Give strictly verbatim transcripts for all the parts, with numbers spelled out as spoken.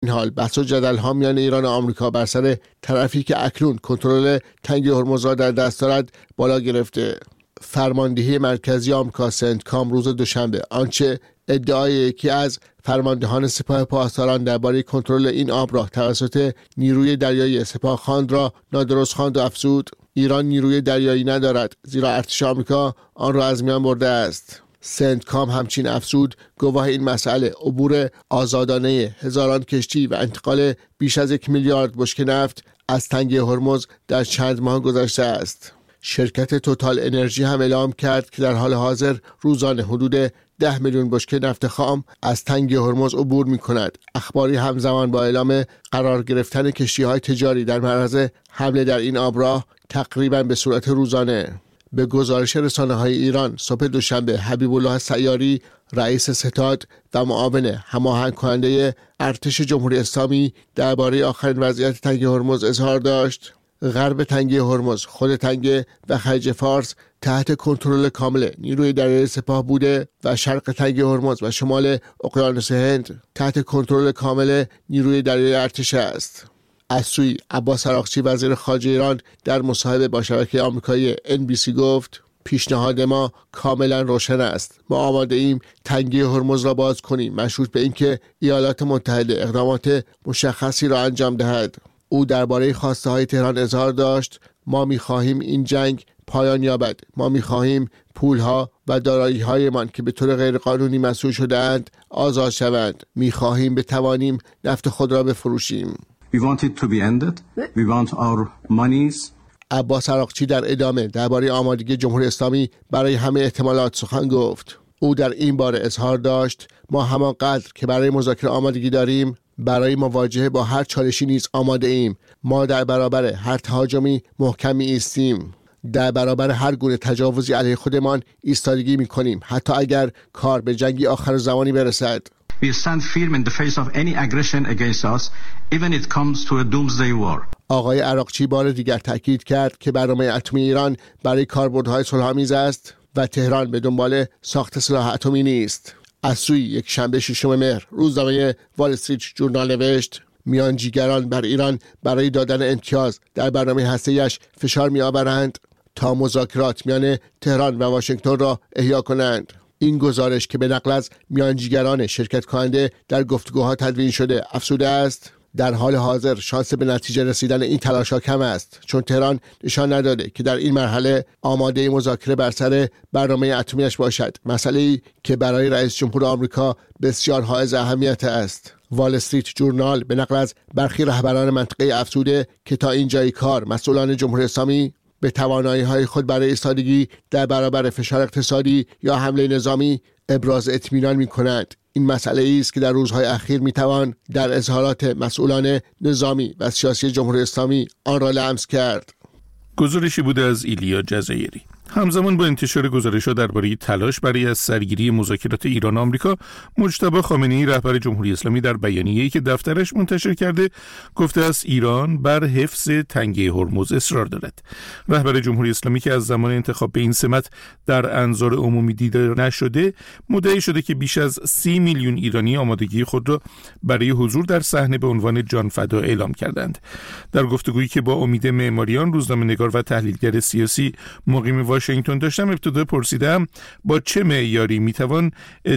این حال بحث و جدل‌ها میان ایران و آمریکا بر سر طرفی که اکنون کنترل تنگه هرمز را در دست دارد بالا گرفته. فرماندهی مرکزی آمریکا سنتکام روز دوشنبه آنچه ادعای یکی از فرماندهان سپاه پاسداران درباره کنترل این آب را توسط نیروی دریایی سپاه خواند را نادرست خواند و افزود ایران نیروی دریایی ندارد، زیرا ارتش آمریکا آن را از میان برده است. سنتکام همچین افزود گواه این مسئله عبور آزادانه هزاران کشتی و انتقال بیش از یک میلیارد بشکه نفت از تنگه هرمز در چند ماه گذشته است. شرکت توتال انرژی هم اعلام کرد که در حال حاضر روزانه حدود ده میلیون بشکه نفت خام از تنگه هرمز عبور می کند. اخباری همزمان با اعلام قرار گرفتن کشتی‌های تجاری در معرض حمله در این آبراه تقریباً به صورت روزانه. به گزارش رسانه‌های ایران صبح دوشنبه حبیب الله سیاری رئیس ستاد و معاون هماهنگ کننده ارتش جمهوری اسلامی درباره آخرین وضعیت تنگه هرمز اظهار داشت. غرب تنگه هرمز، خود تنگه و خلیج فارس تحت کنترل کامل نیروی دریایی سپاه بوده و شرق تنگه هرمز و شمال اقیانوس هند تحت کنترل کامل نیروی دریایی ارتش است. از سوی عباس عراقچی وزیر خارجه ایران در مصاحبه با شبکه آمریکایی ان بی سی گفت پیشنهاد ما کاملا روشن است. ما آماده ایم تنگه هرمز را باز کنیم مشروط به اینکه ایالات متحده اقدامات مشخصی را انجام دهد. او درباره خواسته های تهران اظهار داشت ما می‌خواهیم این جنگ پایان یابد. ما می‌خواهیم پولها و دارایی‌هایمان که به طور غیرقانونی مسئول شده‌اند آزاد شوند. می‌خواهیم بتوانیم نفت خود را بفروشیم. We want it to be ended. We want our monies. عباس عراقچی در ادامه درباره آمادگی جمهوری اسلامی برای همه احتمالات سخن گفت. او در این باره اظهار داشت ما همانقدر که برای مذاکره آمادگی داریم برای مواجهه با هر چالشی نیز آماده ایم. ما در برابر هر تهاجمی محکمی ایستیم. در برابر هر گونه تجاوزی علیه خودمان ایستادگی می‌کنیم حتی اگر کار به جنگی آخر زمانی برسد. We stand firm in the face of any aggression against us, even if it comes to a doomsday war. آقای عراقچی بار دیگر تاکید کرد که برنامه اتمی ایران برای کاربردهای صلح‌آمیز است و تهران به دنبال ساخت سلاح اتمی نیست. از سوی یک شنبه ششم مهر روزنامه وال استریت ژورنال نوشت میانجیگران بر ایران برای دادن امتیاز در برنامه هسته‌ایش فشار می‌آورند تا مذاکرات میان تهران و واشنگتن را احیا کنند. این گزارش که به نقل از میانجیگران شرکت کننده در گفتگوها تدوین شده افزوده است در حال حاضر شانس به نتیجه رسیدن این تلاش‌ها کم است چون تهران نشان نداده که در این مرحله آماده مذاکره بر سر برنامه اتمیش باشد، مسئله‌ای که برای رئیس جمهور آمریکا بسیار حائز اهمیت است. وال استریت ژورنال به نقل از برخی رهبران منطقه افزوده که تا اینجای کار مسئولان جمهوری اسلامی به توانایی‌های خود برای ایستادگی در برابر فشار اقتصادی یا حمله نظامی ابراز اطمینان می‌کنند. این مسئله است که در روزهای اخیر می‌توان در اظهارات مسئولان نظامی و سیاسی جمهوری اسلامی آن را لمس کرد. گزارشی بوده از ایلیا جزایری. همزمان با انتشار گزارش‌ها درباره تلاش برای از سرگیری مذاکرات ایران و آمریکا، مجتبی خامنه‌ای رهبر جمهوری اسلامی در بیانیه‌ای که دفترش منتشر کرده گفته است ایران بر حفظ تنگه هرمز اصرار دارد. رهبر جمهوری اسلامی که از زمان انتخاب به این سمت در انظار عمومی دیده نشده، مدعی شده که بیش از سی میلیون ایرانی آمادگی خود را برای حضور در صحنه به عنوان جانفدا اعلام کردند. در گفتگویی که با امید معماریان، روزنامه‌نگار و تحلیلگر سیاسی مقیم واشنگتن داشتم، ابتدا پرسیدم با چه معیاری میتوان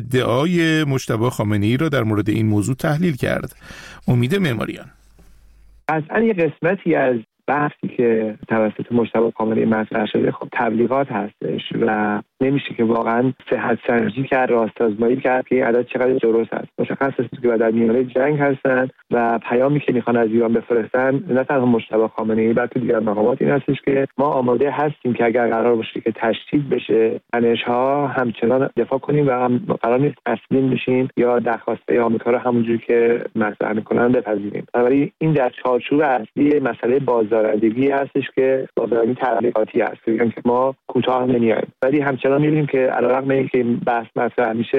ادعای مجتبی خامنه‌ای را در مورد این موضوع تحلیل کرد. امید معماریان: اصلا یه قسمتی از بحثی که توسط مجتبی خامنه‌ای مطرح شده خب تبلیغات هستش و نمیشه که واقعا صحت سنجی کرد، راست آزمایی کرد که این عدد چقدر درست است. مشخص است که در میانه جنگ هستند و پیامی که میخوان از ایران بفرستن نه تنها مجتبی خامنه‌ای بلکه دیگر مقامات این هستش که ما آماده هستیم که اگر قرار باشه که تشدید بشه تنش‌ها همچنان دفاع کنیم و هم قرار نیست تسلیم بشیم یا درخواسته آمریکا رو همونجوری که مطرح میکنن بپذیریم. ولی این در چارچوب اصلی مسئله بازدارندگی هستش که بازدارندگی تبلیغاتی هست، میگن که ما کوتاه نمیایم، ولی همچنان می‌بینیم که علیرغم اینکه این بحث مطرح میشه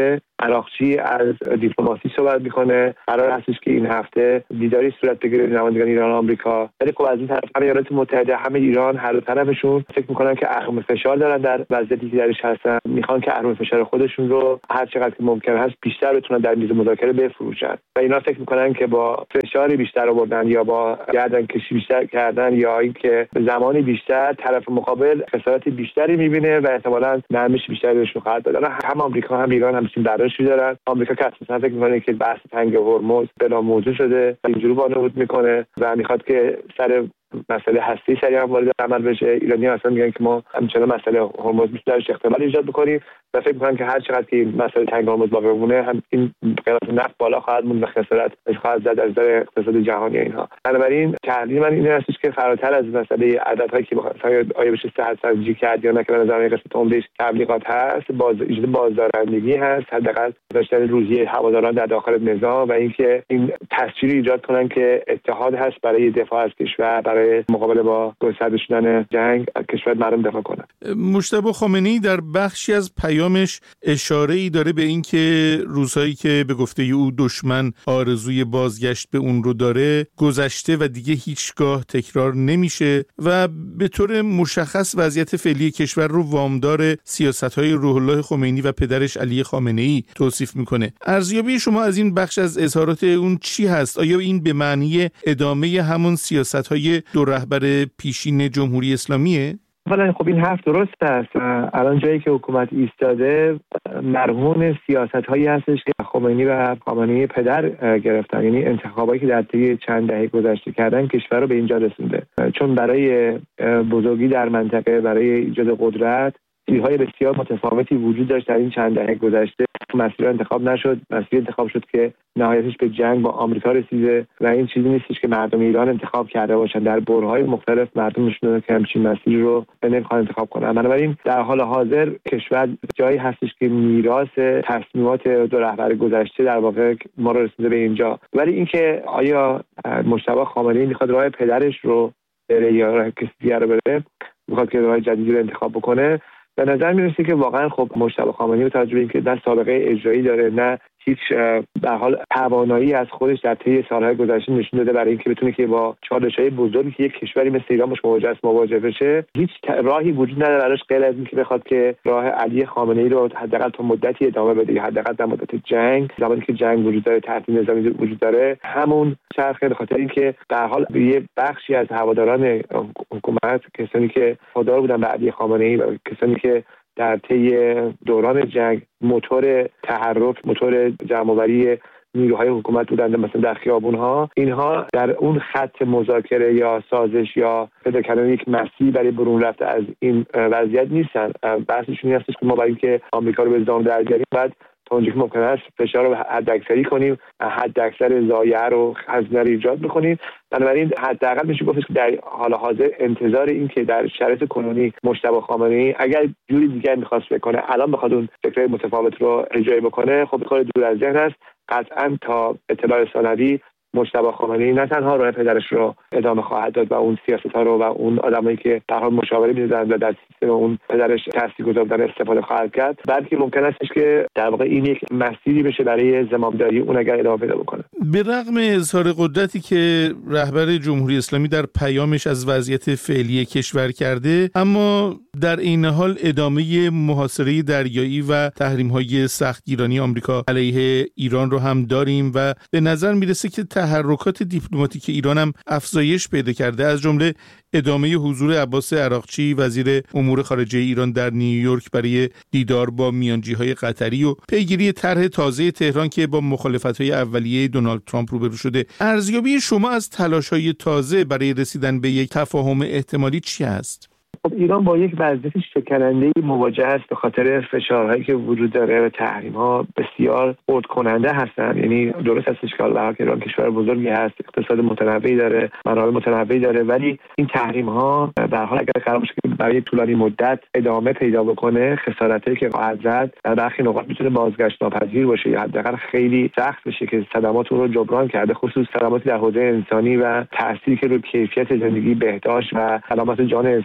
عراقچی از دیپلماسی صحبت میکنه. قرار هستش که این هفته دیداری صورت بگیره نمایندگان ایران و آمریکا. ولی خب از این طرف هم ایالات متحده، همه ایران، هر دو طرفشون فکر میکنن که اهرم فشار دارن در وضعیتی که درش هستن، میخوان که اهرم فشار خودشون رو هر چقدر که ممکن هست بیشتر بتونن در میز مذاکره بفروشن و اینا فکر میکنن که با فشار بیشتر آوردن یا با گردن کشی بیشتر کردن یا اینکه زمانی بیشتر طرف مقابل خسارت بیشتری میبینه و احتمالاً نرمش بیشتری بهشون خواهد داد. هم آمریکا هم ایران هم چین برداشتی دارن. آمریکا که اصلا فکر میکنه که بحث تنگ هرمز بلا موضوع شده، اینجوری وانمود میکنه و میخواد که سر مسئله هستی سریع هم وارد عمل بشه. ایرانی اصلا میگن که ما همچنان مسئله هرمز میشه درش اختلال ایجاد بکنیم و فکر میکنن که هر چقدر که این مسئله تنگ هرمز باقی بمونه هم این قیمت نفت بالا خواهد موند و خسارت خواهد زد از نظر اقتصاد جهانی اینها. بنابراین تحلیل من این هستش که فراتر از مسئله عددهایی که بخواد آیا بشه صحت سنجی کرد یا نه که به نظر من قسمت عمده‌اش تبلیغات هست، باز ایجاد بازدارندگی هست، حداقل داشتن روحیه هواداران در داخل نظام و اینکه این تصویری ایجاد کنن که اتحاد هست برای دفاع از کشور، برای مقابله با گسترده شدن جنگ از کشور مردم دفاع کنن. مجتبی خامنه‌ای در بخشی از پیامش اشاره‌ای داره به اینکه روزهایی که به گفته او دشمن آرزوی بازگشت به اون رو داره گذشته و دیگه هیچگاه تکرار نمیشه و به طور مشخص وضعیت فعلی کشور رو وامدار سیاست‌های روح الله خمینی و پدرش علی خامنه‌ای توصیف میکنه. ارزیابی شما از این بخش از اظهارات اون چی هست؟ آیا این به معنی ادامه همون سیاست‌های دو رهبر پیشین جمهوری اسلامیه؟ اولا خب این حرف درست است. الان جایی که حکومت ایستاده مرهون سیاست‌هایی هستش که خمینی و خامنه‌ای پدر گرفتن، یعنی انتخابایی که در طی چند دهه گذشته کردن کشور رو به اینجا رسونده. چون برای بزرگی در منطقه، برای ایجاد قدرت، مسیرهای بسیار متفاوتی وجود داشت در این چند دهه گذشته. مسیر انتخاب نشد، مسیر انتخاب شد که نهایتش به جنگ با آمریکا رسیده و این چیزی نیستش که مردم ایران انتخاب کرده باشن. در برهه‌های مختلف مردم نشون دادن که همچین مسیری رو نمیخوان انتخاب کنن. بنابراین در حال حاضر کشور جایی هستش که میراث تصمیمات دو رهبر گذشته در واقع ما رو رسونده به اینجا. ولی اینکه آیا مجتبی خامنه‌ای میخواد راه پدرش رو بره یا راه کسی دیگر رو بره، میخواد که راه جدیدی رو انتخاب بکنه، به نظر میرسه که واقعا خب مجتبی خامنه‌ای با توجه به اینکه نه سابقه اجرایی داره نه هیچ در حال توانایی از خودش در طی سالهای گذشته نشون داده برای اینکه بتونه که با چالش‌های بزرگی که یک کشوری مثل ایران باش مواجه است مواجه بشه. هیچ راهی وجود نداره براش غیر از اینکه بخواد که راه علی خامنه‌ای رو حداقل تا مدتی ادامه بده، حداقل در مدت جنگ، زمانی که جنگ وجود داره، تحریم نظامی وجود داره، همون چرخه. به خاطر اینکه در حال یه بخشی از هواداران حکومت، کسانی که وفادار بودن به علی خامنه‌ای و کسانی که در طی دوران جنگ موتور تحرک، موتور جمع‌آوری نیروهای حکومت بودند، مثلا در خیابون‌ها، اینها در اون خط مذاکره یا سازش یا پیدا کردن یک مسیر برای برون رفته از این وضعیت نیستن. بحثشون این هستش که ما برای اینکه آمریکا رو به زام در بیاریم بعد تا اونجا که ممکن است فشار رو حداکثری کنیم، حداکثر ضایعه رو هزینه رو ایجاد بکنیم. بنابراین حداقل میشه گفت که در حال حاضر انتظار این که در شرایط کنونی مجتبی خامنه‌ای اگر جوری دیگر می‌خواست بکنه، الان بخواد اون فکرای متفاوت رو اجرا بکنه، خب کار دور از ذهن است. قطعاً تا اطلاع ثانوی مجتبی خامنه‌ای نه تنها راه پدرش رو ادامه خواهد داد و اون سیاست‌ها رو و اون آدمایی که در حال مشاوره می‌دادن و در سیستم اون پدرش تاثیرگذار بودن استفاده خواهد کرد، بلکه ممکن است که در واقع این یک مسیری بشه برای زمامداری اون اگر ادامه پیدا بکنه. به رغم اظهار قدرتی که رهبر جمهوری اسلامی در پیامش از وضعیت فعلی کشور کرده، اما در این حال ادامه محاصره دریایی و تحریم‌های سختگیرانه آمریکا علیه ایران رو هم داریم و به نظر میرسه که تحرکات دیپلماتیک ایران هم افزایش پیدا کرده، از جمله ادامه حضور عباس عراقچی وزیر امور خارجه ایران در نیویورک برای دیدار با میانجی‌های قطری و پیگیری طرح تازه تهران که با مخالفت‌های اولیه دونالد ترامپ روبرو شده. ارزیابی شما از تلاش‌های تازه برای رسیدن به یک تفاهم احتمالی چی است؟ خب ایران با یک وضعیت شکننده‌ای مواجه است به خاطر فشارهایی که وجود داره و تحریم‌ها بسیار خرد کننده هستند. یعنی درست است که حالا ایران کشور بزرگی هست، اقتصاد متنوعی داره، منابع متنوعی داره، ولی این تحریم‌ها به هر حال اگر قرار باشه که برای طولانی مدت ادامه پیدا بکنه، خسارتی که خواهد زد در برخی نقاط میتونه بازگشت ناپذیر باشه یا حداقل خیلی سخت بشه که صدمات اون رو جبران کرده، خصوص صدماتی در حوزه انسانی و تأثیری که روی کیفیت زندگی، بهداشت و سلامت جان انسان‌ها می‌گذاره.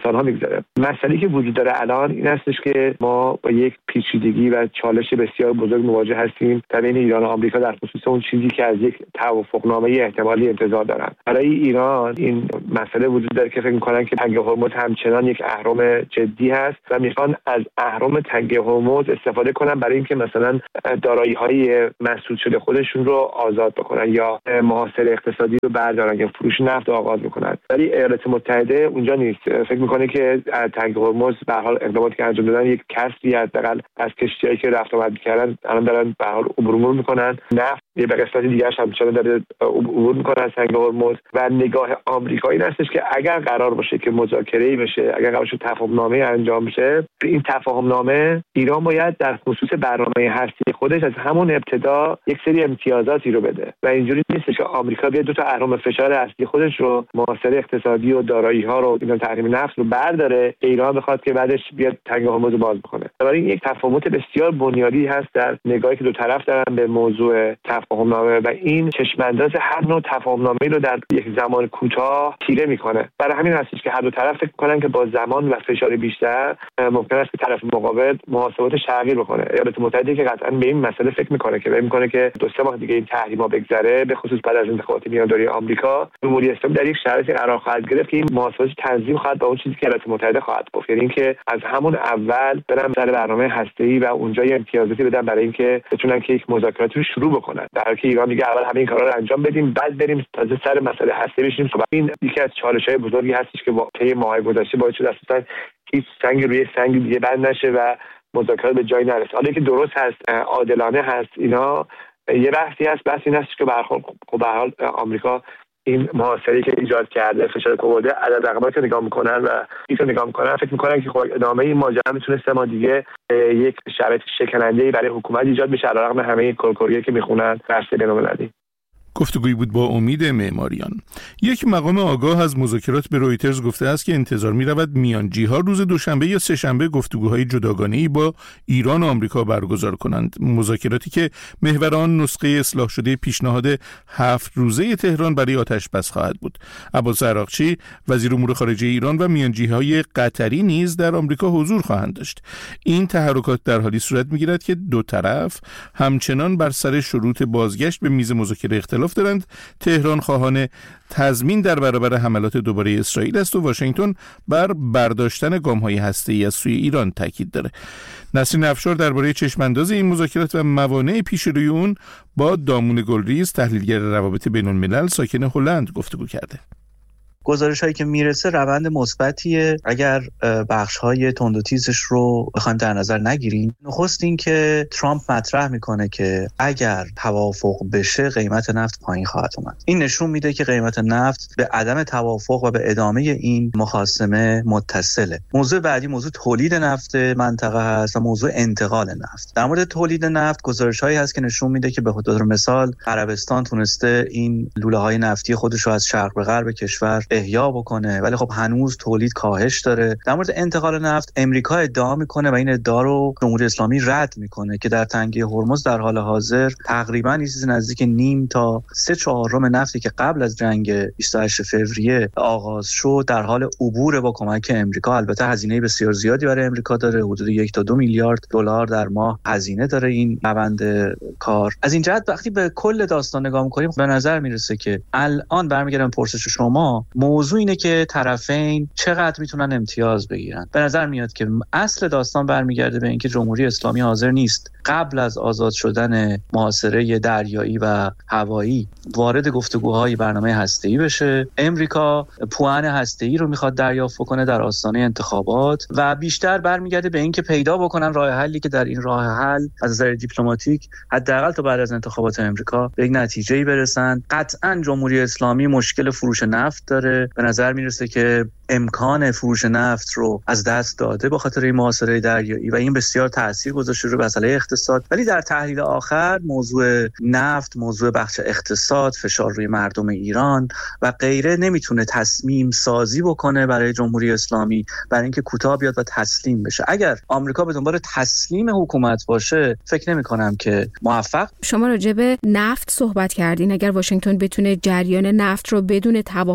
داره. مسئله‌ای که وجود داره الان این هستش که ما با یک پیچیدگی و چالش بسیار بزرگ مواجه هستیم در بین ایران و آمریکا در خصوص اون چیزی که از یک توافقنامه احتمالی انتظار دارن. برای ایران این مسئله وجود داره که فکر می‌کنن که تنگه هرمز همچنان یک اهرم جدی هست و میخوان از اهرم تنگه هرمز استفاده کنن برای اینکه مثلا دارایی‌های مسدود شده خودشون رو آزاد بکنن یا محاصره اقتصادی رو بردارن یا فروش نفت رو آغاز بکنن. ولی ایالات متحده اونجا نیست. فکر می‌کنه که تنگه هرمز به هر حال اقداماتی که انجام دادن یک کسری حداقل از کشتی‌هایی که رفت آمد می‌کردن الان دارن به هر حال عبور می‌کنن. نفت یه به قسمت دیگه‌اش هم چرا داره عبور می‌کنه از تنگه هرمز و نگاه آمریکایی این هستش که اگر قرار باشه که مذاکره‌ای بشه، اگر قرار باشه تفاهم‌نامه انجام بشه، این تفاهم‌نامه ایران باید در خصوص برنامه هستی خودش از همون ابتدا یک سری امتیازاتی رو بده و اینجوری نیست که آمریکا بیاد دو تا اهرم فشار اصلی خودش رو محاصره اقتصادی و دارایی‌ها رو اینا تحریم نفت رو برداره، ایران بخواد که بعدش بیاد تنگه هرمز رو باز بکنه. برای این یک تفاوت بسیار بنیادی هست در نگاهی که دو طرف دارن به موضوع تفاهم‌نامه و این چشم‌انداز هر نوع تفاهم‌نامه‌ای رو در یک زمان کوتاه تیره می‌کنه. برای همین هستش که هر دو طرف فکر می‌کنن که با زمان و فشار بیشتر ممکن است که طرف مقابل محاسباتش تغییر بکنه. ایالات متحده که قطعاً به این مسئله فکر می‌کنه که فکر می‌کنه که دو سه ماه دیگه این تحریم‌ها بگذره، به خصوص بعد از انتخابات میان‌داری آمریکا، جمهوری اسلامی در یک شرایطی قرار خواهد گرفت که این محاسبات تنظیم خواهد با اون چیزی که ایالات متحده خواهد گفت، یعنی اینکه از همون اول برن سر برنامه هسته‌ای و اونجا یه امتیازاتی بدن برای اینکه بتونن که یک مذاکرات رو شروع بکنن. در حالی که ایران میگه اول همه این کارا رو انجام بدیم بعد بریم تازه سر مسئله هسته‌ای بشینیم صحبت. این یکی از چالش‌های بزرگی هستش که با طی ماه‌های گذشته باعث شده اساساً هیچ سنگ روی سنگ دیگه بند نشه و مذاکرات به جایی نرسه. حالا که درست هست، عادلانه هست، اینا یه بحثی هست. بحث این هست که به هر حال به هر حال آمریکا این محاصره‌ای که ایجاد کرده، فشار آورده، عدد رقمات رو نگاه میکنن و اینو نگاه میکنن فکر میکنن که خب ادامه این ماجرا میتونه سه ماه دیگه یک شرایط شکننده‌ای برای حکومت ایجاد بشه علیرغم همه کلکوریه که میخونن در بین‌المللی. گفتگویی بود با امید معماریان. یک مقام آگاه از مذاکرات به رویترز گفته است که انتظار می رود میانجی‌ها روز دوشنبه یا سه‌شنبه گفتگوهای جداگانه‌ای با ایران و آمریکا برگزار کنند. مذاکراتی که محور آن نسخه اصلاح شده پیشنهاد هفت روزه تهران برای آتش‌بس خواهد بود. عباس عراقچی وزیر امور خارجه ایران و میانجی‌های قطری نیز در آمریکا حضور خواهند داشت. این تحرکات در حالی صورت می‌گیرد که دو طرف همچنان بر سر شروط بازگشت به میز مذاکره اختلاف دارند. تهران خواهان تضمین در برابر حملات دوباره اسرائیل است و واشنگتن بر برداشتن گام‌های هسته‌ای از سوی ایران تاکید داره. نسرین افشار درباره چشم‌انداز این مذاکرات و موانع پیش روی اون با دامون گلریز تحلیلگر روابط بین‌الملل ساکن هلند گفتگو کرده. گزارش هایی که میرسه روند مثبتیه اگر بخش های تند و تیزش رو بخوایم در نظر نگیریم. نخست این که ترامپ مطرح میکنه که اگر توافق بشه قیمت نفت پایین خواهد اومد. این نشون میده که قیمت نفت به عدم توافق و به ادامه این مخاصمه متصله. موضوع بعدی موضوع تولید نفت منطقه هست و موضوع انتقال نفت. در مورد تولید نفت گزارش هایی هست که نشون میده که به طور مثال عربستان تونسته این لوله های نفتی خودش رو از شرق به غرب کشور احیا بکنه، ولی خب هنوز تولید کاهش داره. در مورد انتقال نفت امریکا ادعا میکنه و این ادعا رو جمهوری اسلامی رد میکنه که در تنگه هرمز در حال حاضر تقریبا چیزی نزدیک نیم تا سه چهارم نفتی که قبل از جنگ بیست و هشت فوریه آغاز شد در حال عبور با کمک امریکا. البته هزینه بسیار زیادی برای امریکا داره، حدود یک تا دو میلیارد دلار در ماه هزینه داره این روند کار. از این جهت وقتی به کل داستان نگاه میکنیم به نظر میرسه که الان برمیگردم پرسش شما، موضوع اینه که طرفین چقدر میتونن امتیاز بگیرن. به نظر میاد که اصل داستان برمیگرده به اینکه جمهوری اسلامی حاضر نیست قبل از آزاد شدن محاصره دریایی و هوایی وارد گفتگوهای برنامه هسته‌ای بشه. امریکا پوان هسته‌ای رو میخواد دریافت کنه در آستانه انتخابات و بیشتر برمیگرده به اینکه پیدا بکنن راه حلی که در این راه حل از نظر دیپلماتیک حداقل تا بعد از انتخابات امریکا به یک نتیجه‌ای برسن. قطعاً جمهوری اسلامی مشکل فروش نفت داره. به نظر میرسه که امکان فروش نفت رو از دست داده به خاطر این محاصره دریایی و این بسیار تاثیر گذاشته رو مسئله اقتصاد. ولی در تحلیل آخر موضوع نفت، موضوع بخش اقتصاد، فشار روی مردم ایران و غیره نمیتونه تصمیم سازی بکنه برای جمهوری اسلامی برای اینکه کوتاه بیاد و تسلیم بشه. اگر آمریکا به دنبال تسلیم حکومت باشه فکر نمی کنم که موفق. شما راجع به نفت صحبت کردین. اگر واشنگتن بتونه جریان نفت رو بدون توافق با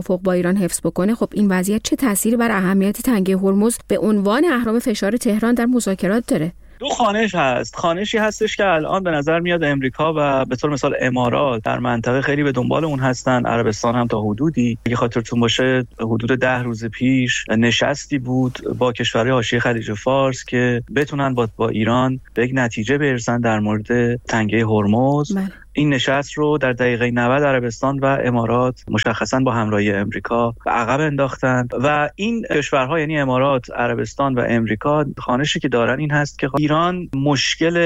ایران حفظ بکنه، خب این وضعیت چه تأثیری بر اهمیت تنگه هرمز به عنوان اهرم فشار تهران در مذاکرات داره؟ دو خوانش هست. خوانشی هستش که الان به نظر میاد امریکا و به طور مثال امارات در منطقه خیلی به دنبال اون هستن، عربستان هم تا حدودی. اگه خاطرتون باشه حدود ده روز پیش نشستی بود با کشورهای حاشیه خلیج فارس که بتونن با, با ایران به یک نتیجه برسن در مورد تنگه هرمز. این نشست رو در دقیقه نود عربستان و امارات مشخصاً با همراهی امریکا به عقب انداختن و این کشورها یعنی امارات، عربستان و امریکا خوانشی که دارن این هست که ایران مشکل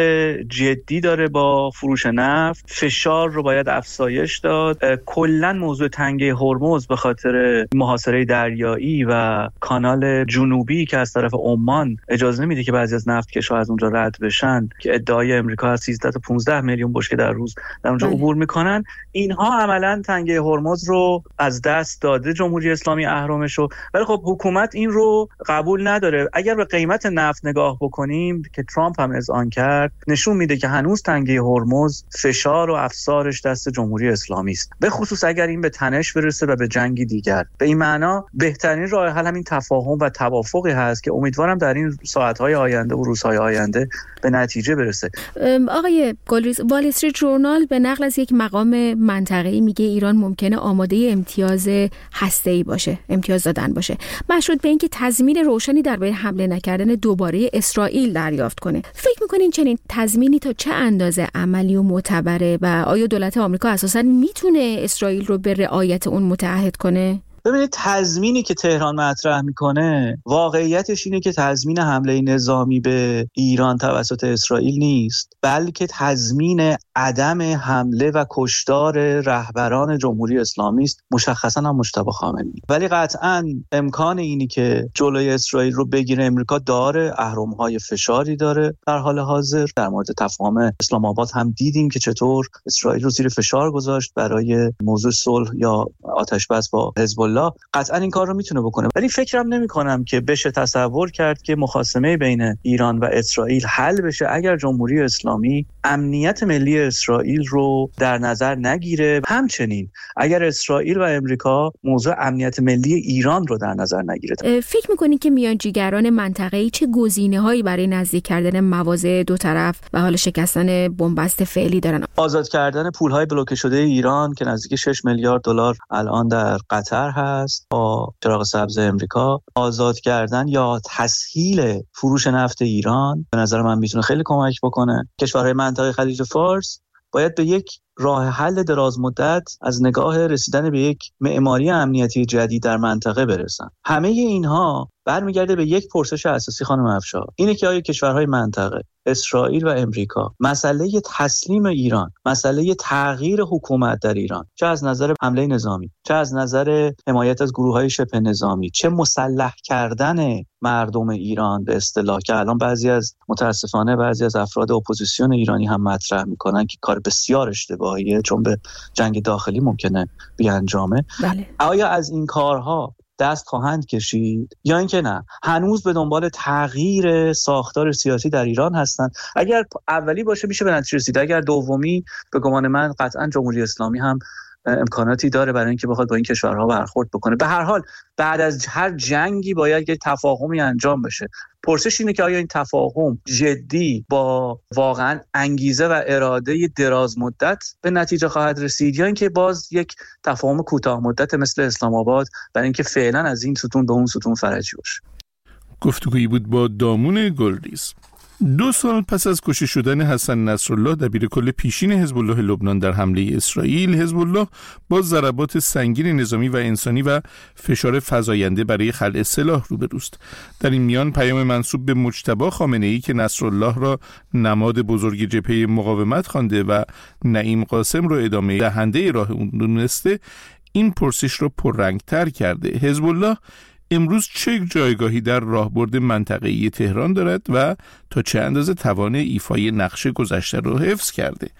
جدی داره با فروش نفت، فشار رو باید افزایش داد. کلاً موضوع تنگه هرمز به خاطر محاصره دریایی و کانال جنوبی که از طرف عمان اجازه نمیده که بعضی از نفتکش‌ها از اونجا رد بشن که ادعای امریکا از سیزده تا پانزده میلیون بشکه در روز در اونجا عبور میکنن، اینها عملا تنگه هرمز رو از دست داده جمهوری اسلامی اهرمش رو. ولی خب حکومت این رو قبول نداره. اگر به قیمت نفت نگاه بکنیم که ترامپ هم اذعان کرد، نشون میده که هنوز تنگه هرمز فشار و افسارش دست جمهوری اسلامی است، به خصوص اگر این به تنش برسه و به جنگی دیگر. به این معنا بهترین راه حل همین تفاهم و توافقی هست که امیدوارم در این ساعت‌های آینده و روزهای آینده به نتیجه برسه. آقای گلریز، وال استریت ژورنال به نقل از یک مقام منطقه‌ای میگه ایران ممکنه آماده امتیاز هسته‌ای باشه، امتیاز دادن باشه، مشروط به اینکه تضمین روشنی درباره حمله نکردن دوباره اسرائیل دریافت کنه. فکر می‌کنین چنین تضمینی تا چه اندازه عملی و معتبره و آیا دولت آمریکا اساساً میتونه اسرائیل رو به رعایت اون متعهد کنه؟ ببینید، تضمینی که تهران مطرح میکنه واقعیتش اینه که تضمین حمله نظامی به ایران توسط اسرائیل نیست، بلکه تضمین عدم حمله و کشتار رهبران جمهوری اسلامی است، مشخصا هم مجتبی خامنه‌ای. ولی قطعا امکان اینی که جلوی اسرائیل رو بگیره امریکا داره، اهرم‌های فشاری داره در حال حاضر. در مورد تفاهم اسلام آباد هم دیدیم که چطور اسرائیل رو زیر فشار گذاشت برای موضوع صلح یا آتش بس با حزب الله. قطعا این کار رو میتونه بکنه، ولی فکرم نمی کنم که بشه تصور کرد که مخاصمه بین ایران و اسرائیل حل بشه اگر جمهوری اسلامی امنیت ملی اسرائیل رو در نظر نگیره. همچنین اگر اسرائیل و امریکا موضوع امنیت ملی ایران رو در نظر نگیره. فکر میکنید که میانجیگران منطقه‌ای چه گزینه‌هایی برای نزدیک کردن مواضع دو طرف و حال شکستن بنبست فعلی دارن؟ آزاد کردن پول‌های بلوکه شده ایران که نزدیک شش میلیارد دلار الان در قطر هست با چراغ سبز امریکا، آزاد کردن یا تسهیل فروش نفت ایران به نظر من میتونه خیلی کمک بکنه. کشورهای منطقه خلیج فارس باید به یک راه حل دراز مدت از نگاه رسیدن به یک معماری امنیتی جدید در منطقه برسن. همه اینها برمیگرده به یک پرسش اساسی خانم افشار، اینه که آیا کشورهای منطقه اسرائیل و امریکا مسئله تسلیم ایران، مسئله تغییر حکومت در ایران، چه از نظر حمله نظامی، چه از نظر حمایت از گروه‌های شبه نظامی، چه مسلح کردن مردم ایران به اصطلاح که الان بعضی از متاسفانه بعضی از افراد اپوزیسیون ایرانی هم مطرح میکنن که کار بسیار اشتباهیه چون به جنگ داخلی ممکنه بیانجامه. بله. آیا از این کارها دست خواهند کشید یا اینکه نه هنوز به دنبال تغییر ساختار سیاسی در ایران هستند؟ اگر اولی باشه میشه به نتیجه رسید، اگر دومی به گمان من قطعا جمهوری اسلامی هم امکاناتی داره برای اینکه بخواد با این کشورها برخورد بکنه. به هر حال بعد از هر جنگی باید یک تفاهمی انجام بشه. پرسش اینه که آیا این تفاهم جدی با واقعا انگیزه و اراده دراز مدت به نتیجه خواهد رسید یا اینکه باز یک تفاهم کوتاه مدت مثل اسلام آباد برای اینکه فعلا از این ستون به اون ستون فرجی باشه. گفتگویی بود با دامون گلریز. دو سال پس از کشته شدن حسن نصرالله دبیرکل پیشین حزب الله لبنان در حمله اسرائیل، حزب الله با ضربات سنگین نظامی و انسانی و فشار فزاینده برای خلع سلاح روبروست. در این میان پیام منسوب به مجتبی خامنه‌ای که نصرالله را نماد بزرگ جبهه مقاومت خوانده و نعیم قاسم را ادامه دهنده راه اون دونسته، این پرسش را پررنگ‌تر کرده. حزب الله امروز چه جایگاهی در راهبرد منطقه‌ای تهران دارد و تا چه اندازه توان ایفای نقش گذشته را حفظ کرده؟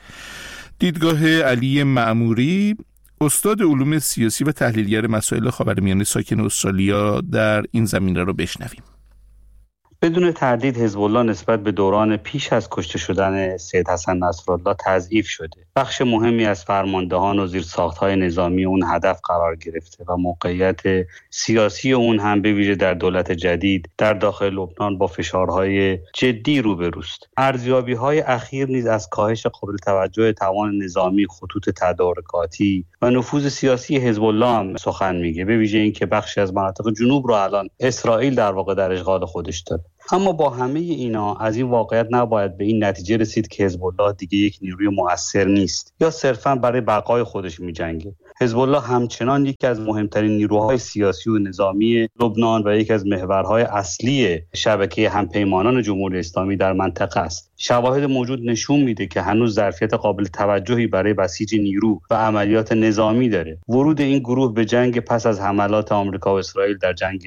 دیدگاه علی معموری، استاد علوم سیاسی و تحلیلگر مسائل خاورمیانه ساکن استرالیا، در این زمینه را بشنویم. بدون تردید حزب الله نسبت به دوران پیش از کشته شدن سید حسن نصرالله تضعیف شده. بخش مهمی از فرماندهان و زیرساخت‌های نظامی اون هدف قرار گرفته و موقعیت سیاسی اون هم به ویژه در دولت جدید در داخل لبنان با فشارهای جدی روبروست. ارزیابی‌های اخیر نیز از کاهش قابل توجه توان نظامی، خطوط تدارکاتی و نفوذ سیاسی حزب الله هم سخن میگه، به ویژه اینکه بخشی از مناطق جنوب رو الان اسرائیل در واقع در اشغال خودش داره. اما با همه اینا از این واقعیت نباید به این نتیجه رسید که حزب الله دیگه یک نیروی مؤثر نیست یا صرفاً برای بقای خودش می‌جنگه. حزب الله همچنان یکی از مهمترین نیروهای سیاسی و نظامی لبنان و یکی از محورهای اصلی شبکه همپیمانان جمهوری اسلامی در منطقه است. شواهد موجود نشون میده که هنوز ظرفیت قابل توجهی برای بسیج نیرو و عملیات نظامی داره. ورود این گروه به جنگ پس از حملات آمریکا و اسرائیل در جنگ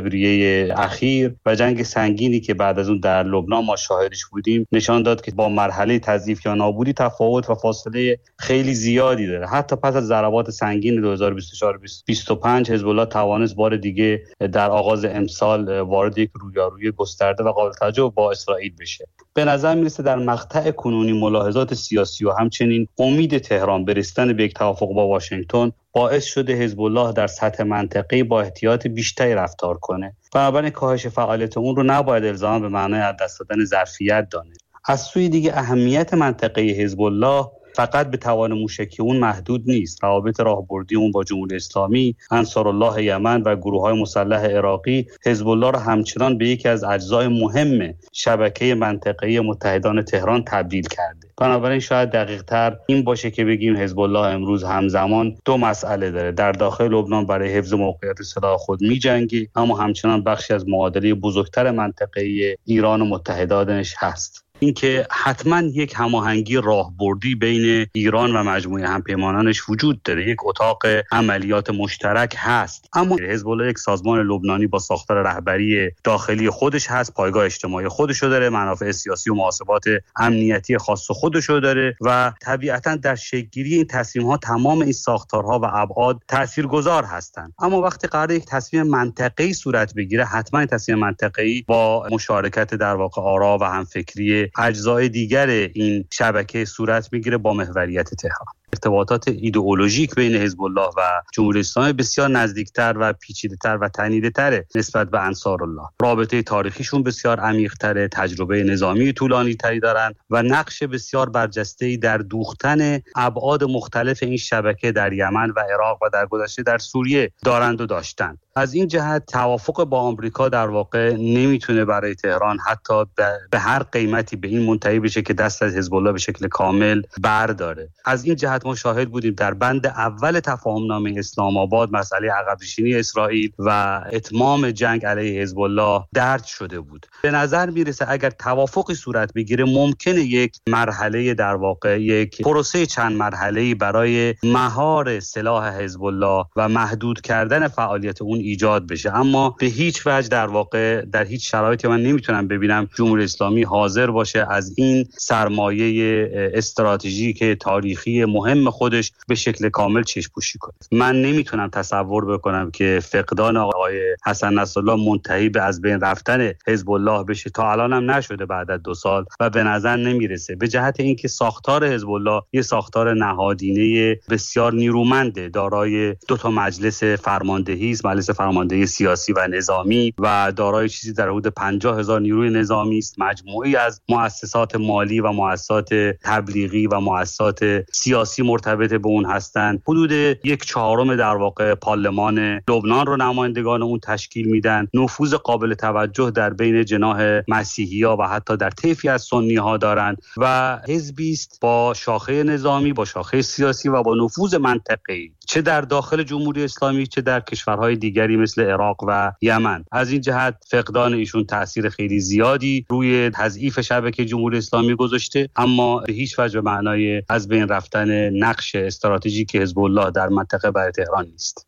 فوریه اخیر و جنگ سنگینی که بعد از اون در لبنان ما شاهدش بودیم نشان داد که با مرحله تضعیف یا نابودی تفاوت و فاصله خیلی زیادی داره. حتی پس از ضربات سنگین دو هزار و بیست و چهار بیست و پنج حزب الله توانست بار دیگه در آغاز امسال وارد یک رویارویی گسترده و قابل توجه با اسرائیل بشه. به نظر میرسه در مقطع کنونی ملاحظات سیاسی و همچنین امید تهران به رسیدن به یک توافق با واشنگتن باعث شده حزب الله در سطح منطقه‌ای با احتیاط بیشتری رفتار کنه. بنابراین کاهش فعالیت اون رو نباید الزاما به معنای از دست دادن ظرفیت دانست. از سوی دیگه اهمیت منطقه حزب الله فقط به توان موشکی اون محدود نیست. روابط راهبردی اون با جمهوری اسلامی، انصارالله یمن و گروه‌های مسلح عراقی حزب الله را همچنان به یکی از اجزای مهم شبکه منطقه‌ای متحدان تهران تبدیل کرده. بنابراین شاید دقیق‌تر این باشه که بگیم حزب الله امروز همزمان دو مسئله داره. در داخل لبنان برای حفظ موقعیت سلاح خود می‌جنگه، اما همچنان بخشی از معادله بزرگتر منطقه‌ای ایران و متحدانش هست. اینکه حتما یک هماهنگی راهبردی بین ایران و مجموعه همپیمانانش وجود داره، یک اتاق عملیات مشترک هست، اما حزب الله یک سازمان لبنانی با ساختار رهبری داخلی خودش هست، پایگاه اجتماعی خودشو داره، منافع سیاسی و محاسبات امنیتی خاص خودشو داره و طبیعتا در شکل‌گیری این تصمیم‌ها تمام این ساختارها و ابعاد تاثیرگذار هستند. اما وقتی قرار یک تصمیم منطقه‌ای صورت بگیره، حتما این تصمیم منطقه‌ای با مشارکت در واقع آرا و همفکری اجزای دیگر این شبکه صورت میگیره با محوریت تهران. ارتباطات ایدئولوژیک بین حزب الله و جمهوری اسلامی بسیار نزدیکتر و پیچیده‌تر و تنیده‌تره نسبت به انصارالله. رابطه تاریخیشون بسیار عمیق‌تره، تجربه نظامی طولانی‌تری دارن و نقش بسیار برجسته‌ای در دوختن ابعاد مختلف این شبکه در یمن و عراق و در گذشته در سوریه دارند و داشتند. از این جهت توافق با آمریکا در واقع نمیتونه برای تهران حتی به هر قیمتی به این منتهی بشه که دست از حزب الله به شکل کامل برداره. از این جهت ما شاهد بودیم در بند اول تفاهمنامه اسلام آباد مسئله عقب‌نشینی اسرائیل و اتمام جنگ علیه حزب الله درج شده بود. به نظر میرسه اگر توافقی صورت بگیره ممکنه یک مرحله در واقع یک پروسه چند مرحله‌ای برای مهار سلاح حزب الله و محدود کردن فعالیت اون ایجاد بشه، اما به هیچ وجه در واقع در هیچ شرایطی من نمیتونم ببینم جمهوری اسلامی حاضر باشه از این سرمایه استراتژیک تاریخی مهم خودش به شکل کامل چشم‌پوشی کنه. من نمیتونم تصور بکنم که فقدان آقای حسن نصرالله منتهی به از بین رفتن حزب الله بشه. تا الان هم نشده بعد از دو سال و به نظر نمیرسه، به جهت اینکه ساختار حزب الله یه ساختار نهادینه بسیار نیرومنده، دارای دو تا مجلس فرماندهی است، مجلس فرماندهی سیاسی و نظامی و دارای چیزی در حدود پنجاه هزار نیروی نظامی است، مجموعی از مؤسسات مالی و مؤسسات تبلیغی و مؤسسات سیاسی مرتبط به اون هستند. حدود یک چهارم در واقع پارلمان لبنان رو نمایندگان اون تشکیل میدن. نفوذ قابل توجه در بین جناح مسیحی‌ها و حتی در طیفی از سنی‌ها دارند و حزبی است با شاخه نظامی، با شاخه سیاسی و با نفوذ منطقه‌ای، چه در داخل جمهوری اسلامی چه در کشورهای دیگری مثل عراق و یمن. از این جهت فقدان ایشون تاثیر خیلی زیادی روی تضعیف شبکه جمهوری اسلامی گذاشته، اما به هیچ وجه به معنای از بین رفتن نقش استراتژیک حزب الله در منطقه برای تهران نیست.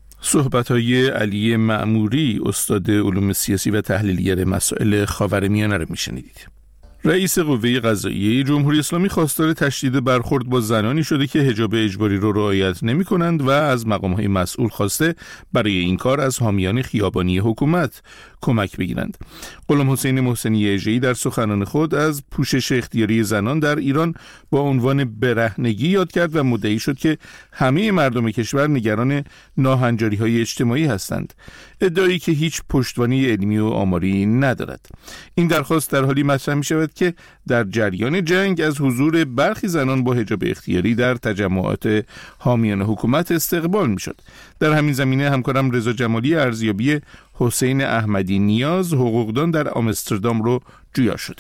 صحبت‌های علی معموری، استاد علوم سیاسی و تحلیلگر مسائل خاورمیانه رو میشنیدید. رئیس قوه قضاییه جمهوری اسلامی خواستار تشدید برخورد با زنانی شده که حجاب اجباری رو رعایت نمی‌کنند و از مقام‌های مسئول خواسته برای این کار از حامیان خیابانی حکومت کمک بگیرند. غلام حسین محسنی اژه‌ای در سخنان خود از پوشش اختیاری زنان در ایران با عنوان برهنگی یاد کرد و مدعی شد که همه مردم کشور نگران ناهنجاری‌های اجتماعی هستند، ادعایی که هیچ پشتوانه علمی و آماری ندارد. این درخواست در حالی مطرح می‌شود که در جریان جنگ از حضور برخی زنان با حجاب اختیاری در تجمعات حامیان حکومت استقبال می‌شد. در همین زمینه همکارم رضا جمالی ارزیابی حسین احمدی نیاز حقوقدان در آمستردام رو جویا شده.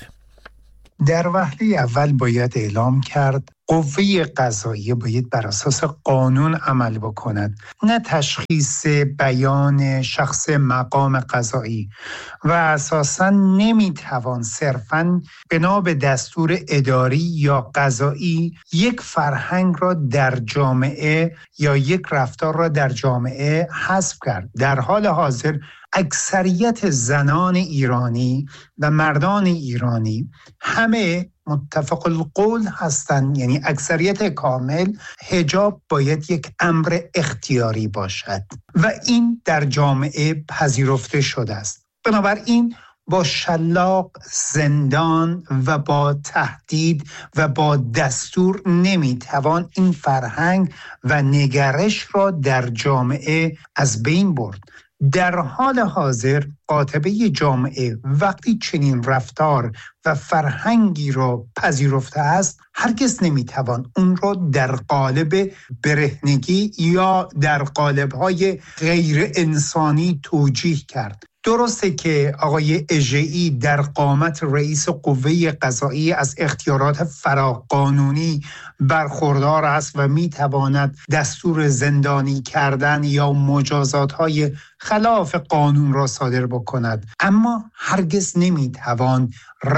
در وهله اول باید اعلام کرد قوه قضاییه باید بر اساس قانون عمل بکند، نه تشخیص بیان شخص مقام قضایی، و اساساً نمیتوان صرفاً بنا به دستور اداری یا قضایی یک فرهنگ را در جامعه یا یک رفتار را در جامعه حذف کرد. در حال حاضر اکثریت زنان ایرانی و مردان ایرانی همه متفق القول هستند، یعنی اکثریت کامل حجاب باید یک امر اختیاری باشد و این در جامعه پذیرفته شده است. بنابراین با شلاق، زندان و با تهدید و با دستور نمیتوان این فرهنگ و نگرش را در جامعه از بین برد. در حال حاضر قاطبه جامعه وقتی چنین رفتار و فرهنگی را پذیرفته است، هرگز نمیتوان اون را در قالب برهنگی یا در قالب‌های غیر انسانی توجیه کرد. درسته که آقای اژه‌ای در قامت رئیس قوه قضاییه از اختیارات فراقانونی برخوردار است و میتواند دستور زندانی کردن یا مجازات‌های خلاف قانون را صادر بکند، اما هرگز نمیتوان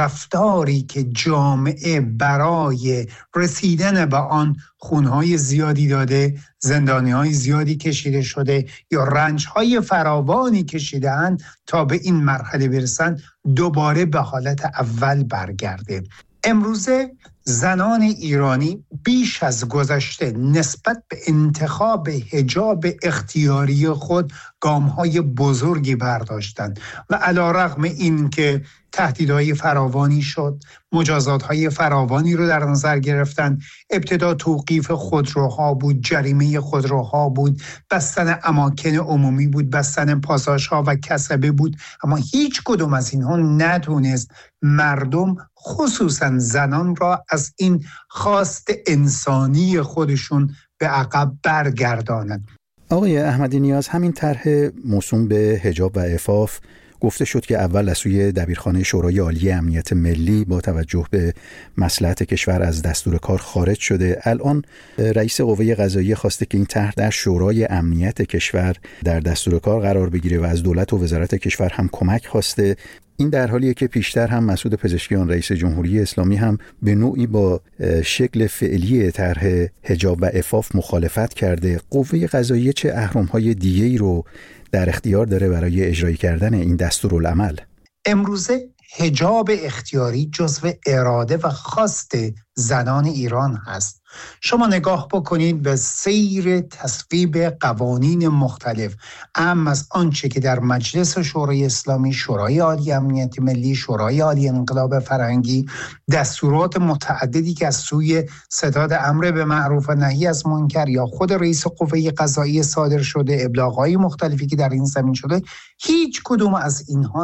رفتاری که جامعه برای رسیدن به آن خونهای زیادی داده، زندانی‌های زیادی کشیده شده یا رنج‌های فراوانی کشیده‌اند تا به این مرحله برسند، دوباره به حالت اول برگرده. امروزه زنان ایرانی بیش از گذشته نسبت به انتخاب حجاب اختیاری خود گام‌های بزرگی برداشتند و علی‌رغم این که تهدیدهای فراوانی شد، مجازات‌های فراوانی رو در نظر گرفتن، ابتدا توقیف خودروها بود، جریمه خودروها بود، بستن اماکن عمومی بود، بستن پاساژها و کسبه بود، اما هیچ کدوم از اینها نتونست مردم خصوصا زنان را از این خواست انسانی خودشون به عقب برگرداند. آقای احمدی نیاز، همین طرح موسوم به حجاب و عفاف گفته شد که اول از سوی دبیرخانه شورای عالی امنیت ملی با توجه به مصلحت کشور از دستور کار خارج شده. الان رئیس قوه قضاییه خواسته که این طرح در شورای امنیت کشور در دستور کار قرار بگیره و از دولت و وزارت کشور هم کمک خواسته. این در حالیه که پیشتر هم مسعود پزشکیان رئیس جمهوری اسلامی هم به نوعی با شکل فعلی طرح حجاب و عفاف مخالفت کرده. قوه قضاییه چه اهرم‌های دیگه‌ای رو در اختیار داره برای اجرایی کردن این دستورالعمل؟ امروزه حجاب اختیاری جزو اراده و خواست زنان ایران هست. شما نگاه بکنید به سیر تصویب قوانین مختلف، اما از آنچه که در مجلس شورای اسلامی، شورای عالی امنیت ملی، شورای عالی انقلاب فرهنگی، دستورات متعددی که از سوی ستاد امر به معروف و نهی از منکر یا خود رئیس قوه قضاییه صادر شده، ابلاغ‌های مختلفی که در این زمین شده، هیچ کدوم از اینها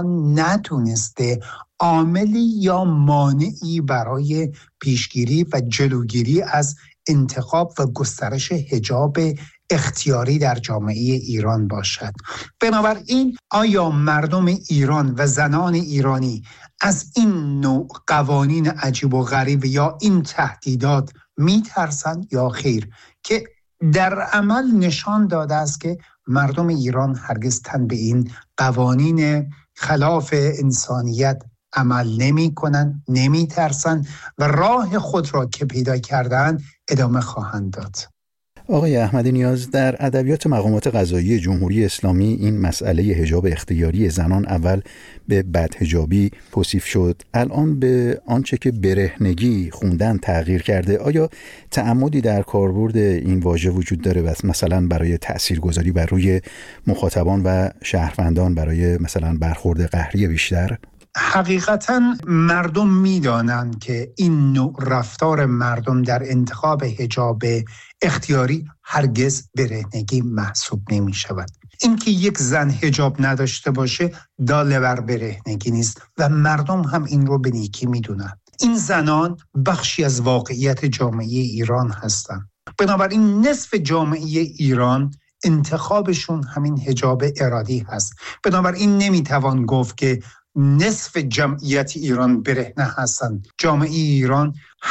نتونسته عاملی یا مانعی برای پیشگیری و جلوگیری از انتخاب و گسترش حجاب اختیاری در جامعه ایران باشد. بنابراین آیا مردم ایران و زنان ایرانی از این نوع قوانین عجیب و غریب یا این تهدیدات میترسند یا خیر؟ که در عمل نشان داده است که مردم ایران هرگز تن به این قوانین خلاف انسانیت عمل نمی کنند، نمی ترسند و راه خود را که پیدا کردند ادامه خواهند داد. آقای احمدی نیاز، در ادبیات مقامات قضایی جمهوری اسلامی این مسئله حجاب اختیاری زنان اول به بدحجابی توصیف شد، الان به آنچه که برهنگی خوندن تغییر کرده. آیا تعمدی در کاربرد این واژه وجود داره و مثلا برای تاثیرگذاری بر روی مخاطبان و شهروندان برای مثلا برخورد قهری بیشتر؟ حقیقتا مردم میدانند که این نوع رفتار مردم در انتخاب حجاب اختیاری هرگز برهنگی محسوب نمی شود. اینکه یک زن حجاب نداشته باشه دال بر برهنگی نیست و مردم هم این رو به نیکی میدونند. این زنان بخشی از واقعیت جامعه ایران هستند. بنابراین نصف جامعه ایران انتخابشون همین حجاب ارادی هست. بنابراین نمیتوان گفت که نصف جمعیت ایران برهنه هستند. جامعه ایران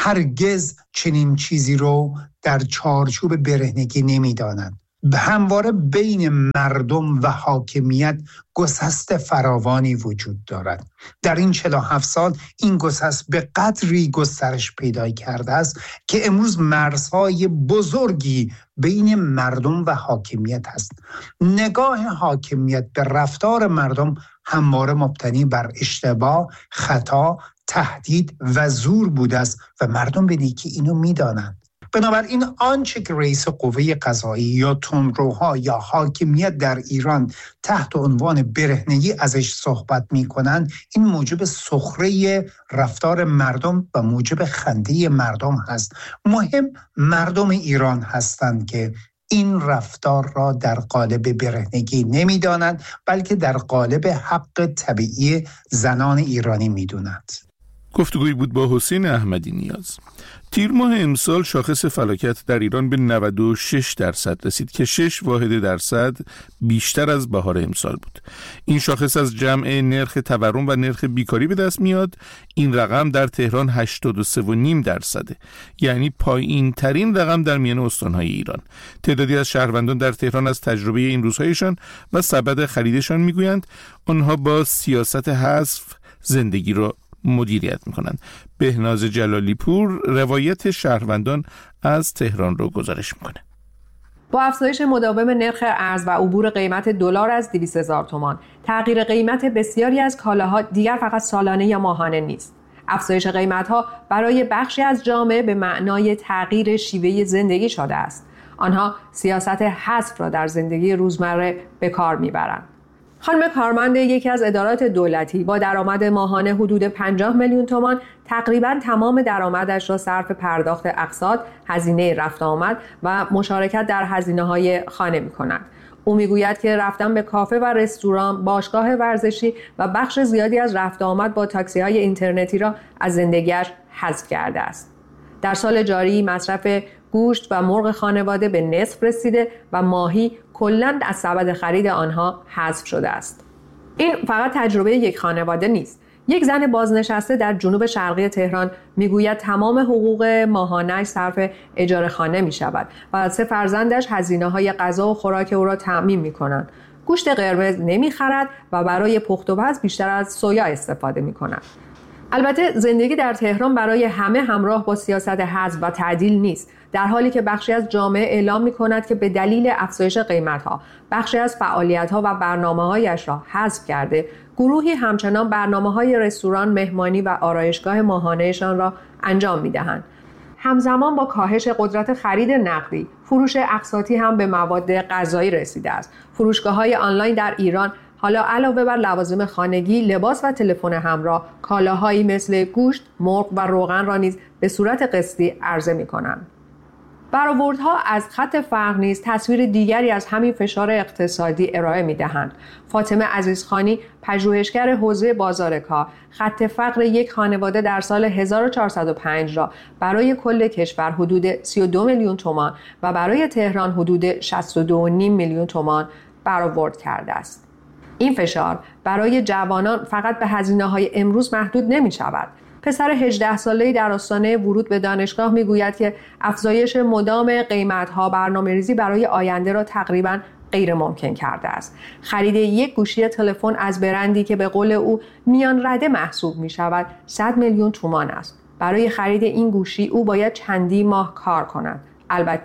هرگز چنین چیزی رو در چارچوب برهنگی نمیدانند. همواره بین مردم و حاکمیت گسست فراوانی وجود دارد. در این چهل و هفت سال این گسست به قدری گسترش پیدا کرده است که امروز مرزهای بزرگی بین مردم و حاکمیت هست. نگاه حاکمیت به رفتار مردم همواره مبتنی بر اشتباه، خطا، تهدید و زور بوده است و مردم به نیکی اینو میدانند. بنابراین آنچه که رئیس قوه قضایی یا تندروها یا حاکمیت در ایران تحت عنوان برهنگی ازش صحبت می کنند، این موجب سخره رفتار مردم و موجب خنده مردم هست. مهم مردم ایران هستند که این رفتار را در قالب برهنگی نمی دانند، بلکه در قالب حق طبیعی زنان ایرانی می دونند. گفتگویی بود با حسین احمدی نیاز. تیر ماه امسال شاخص فلاکت در ایران به نود و شش درصد رسید که شش واحد درصد بیشتر از بهار امسال بود. این شاخص از جمع نرخ تورم و نرخ بیکاری به دست میاد. این رقم در تهران هشتاد و سه و نیم درصده، یعنی پایین ترین رقم در میان استانهای ایران. تعدادی از شهروندان در تهران از تجربه این روزهایشان و سبد خریدشان میگویند آنها با سیاست حذف زندگی را مدیریت میکنند. بهناز جلالی پور روایت شهروندان از تهران رو گزارش میکنه. با افزایش مداوم نرخ ارز و عبور قیمت دلار از دویست هزار تومان، تغییر قیمت بسیاری از کالاها دیگر فقط سالانه یا ماهانه نیست. افزایش قیمت‌ها برای بخشی از جامعه به معنای تغییر شیوه زندگی شده است. آنها سیاست حذف را در زندگی روزمره به کار میبرند. خانم کارمند یکی از ادارات دولتی با درآمد ماهانه حدود پنجاه میلیون تومان تقریباً تمام درآمدش را صرف پرداخت اقساط، هزینه رفت آمد و مشارکت در هزینه‌های خانه می‌کند. او میگوید که رفتن به کافه و رستوران، باشگاه ورزشی و بخش زیادی از رفت آمد با تاکسی‌های اینترنتی را از زندگیش حذف کرده است. در سال جاری مصرف گوشت و مرغ خانواده به نصف رسیده و ماهی کلاً از سبد خرید آنها حذف شده است. این فقط تجربه یک خانواده نیست. یک زن بازنشسته در جنوب شرقی تهران میگوید تمام حقوق ماهانه‌اش صرف اجاره خانه می شود و سه فرزندش هزینه‌های غذا و خوراک او را تأمین می‌کنند. گوشت قرمز نمی‌خرد و برای پخت و پز بیشتر از سویا استفاده می‌کند. البته زندگی در تهران برای همه همراه با سیاست حذف و تعدیل نیست، در حالی که بخشی از جامعه اعلام می‌کند که به دلیل افزایش قیمت‌ها بخشی از فعالیت‌ها و برنامه‌هایش را حذف کرده. گروهی همچنان برنامه‌های رستوران، مهمانی و آرایشگاه ماهانه‌شان را انجام می‌دهند. همزمان با کاهش قدرت خرید نقدی، فروش اقساطی هم به مواد غذایی رسیده است. فروشگاه‌های آنلاین در ایران حالا علاوه بر لوازم خانگی، لباس و تلفن همراه، کالاهایی مثل گوشت، مرغ و روغن را نیز به صورت قسطی عرضه می‌کنند. برآوردها از خط فقر نیز تصویر دیگری از همین فشار اقتصادی ارائه می‌دهند. فاطمه عزیزخانی، پژوهشگر حوزه بازار کار، خط فقر یک خانواده در سال هزار و چهارصد و پنج را برای کل کشور حدود سی و دو میلیون تومان و برای تهران حدود شصت و دو و نیم میلیون تومان برآورد کرده است. این فشار برای جوانان فقط به هزینه‌های امروز محدود نمی‌شود. پسر هجده ساله‌ای در آستانه ورود به دانشگاه میگوید که افزایش مدام قیمت‌ها برنامه‌ریزی برای آینده را تقریباً غیر ممکن کرده است. خرید یک گوشی تلفن از برندی که به قول او میان رده محسوب می‌شود صد میلیون تومان است. برای خرید این گوشی او باید چندی ماه کار کند. البته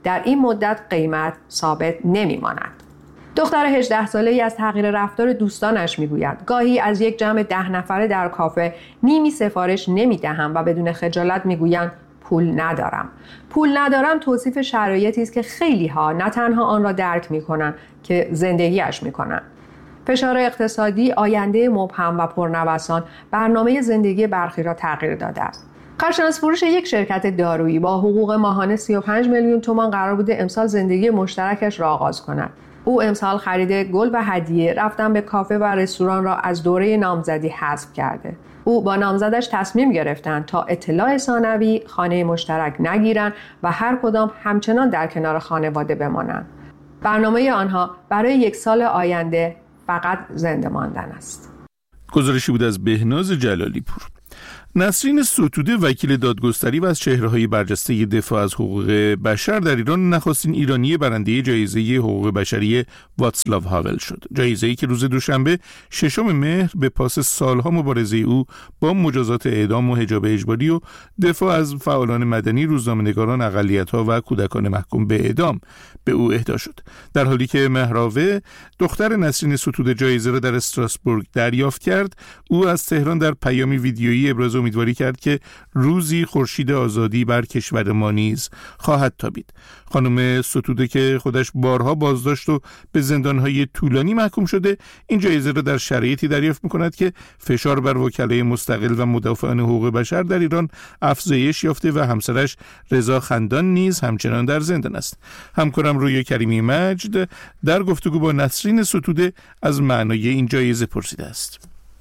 در این مدت قیمت ثابت نمی‌ماند. دختر هجده ساله‌ای از تغییر رفتار دوستانش میگوید گاهی از یک جمع ده نفره در کافه نیمی سفارش نمیدهم و بدون خجالت میگویند پول ندارم. پول ندارم توصیف شرایطی است که خیلی ها نه تنها آن را درک میکنند که زندگیش میکنند. فشار اقتصادی، آینده مبهم و پرنوسان برنامه زندگی برخی را تغییر داده است. کارشناس فروش یک شرکت دارویی با حقوق ماهانه سی و پنج میلیون تومان قرار بوده امسال زندگی مشترکش را آغاز کند. او امسال خرید گل و هدیه، رفتن به کافه و رستوران را از دوره نامزدی حذف کرده. او با نامزدش تصمیم گرفتند تا اطلاع ثانوی خانه مشترک نگیرند و هر کدام همچنان در کنار خانواده بمانند. برنامه آنها برای یک سال آینده فقط زنده ماندن است. گزارشی بود از بهناز جلالی پور. نسرین ستوده وکیل دادگستری و از چهره‌های برجسته دفاع از حقوق بشر در ایران نخستین ایرانی برنده جایزه حقوق بشری واتسلاو هاول شد. جایزه‌ای که روز دوشنبه ششم مهر به پاس سالها مبارزه او با مجازات اعدام و حجاب اجباری و دفاع از فعالان مدنی، روزنامه‌نگاران، اقلیت‌ها و کودکان محکوم به اعدام به او اهدا شد. در حالی که مهراوه دختر نسرین ستوده جایزه را در استراسبورگ دریافت کرد، او از تهران در پیامی ویدیویی ابراز امیدواری کرد که روزی خورشید آزادی بر کشور ما نیز خواهد تابید. خانم ستوده که خودش بارها بازداشت و به زندانهای طولانی محکوم شده، این جایزه را در شرایطی دریافت می‌کند که فشار بر وکلای مستقل و مدافعان حقوق بشر در ایران افزایش یافته و همسرش رضا خندان نیز همچنان در زندان است. همکارم رویا کریمی مجد در گفتگو با نسرین ستوده از معنای این جایزه پرسیده است.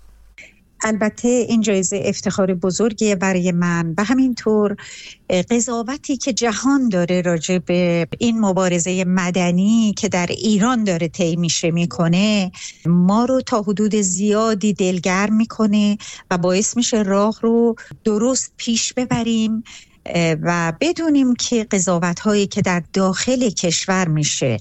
البته این جایزه افتخار بزرگیه برای من و همینطور قضاوتی که جهان داره راجع به این مبارزه مدنی که در ایران داره طی میشه میکنه ما رو تا حدود زیادی دلگرم میکنه و باعث میشه راه رو درست پیش ببریم و بدونیم که قضاوت‌هایی که در داخل کشور میشه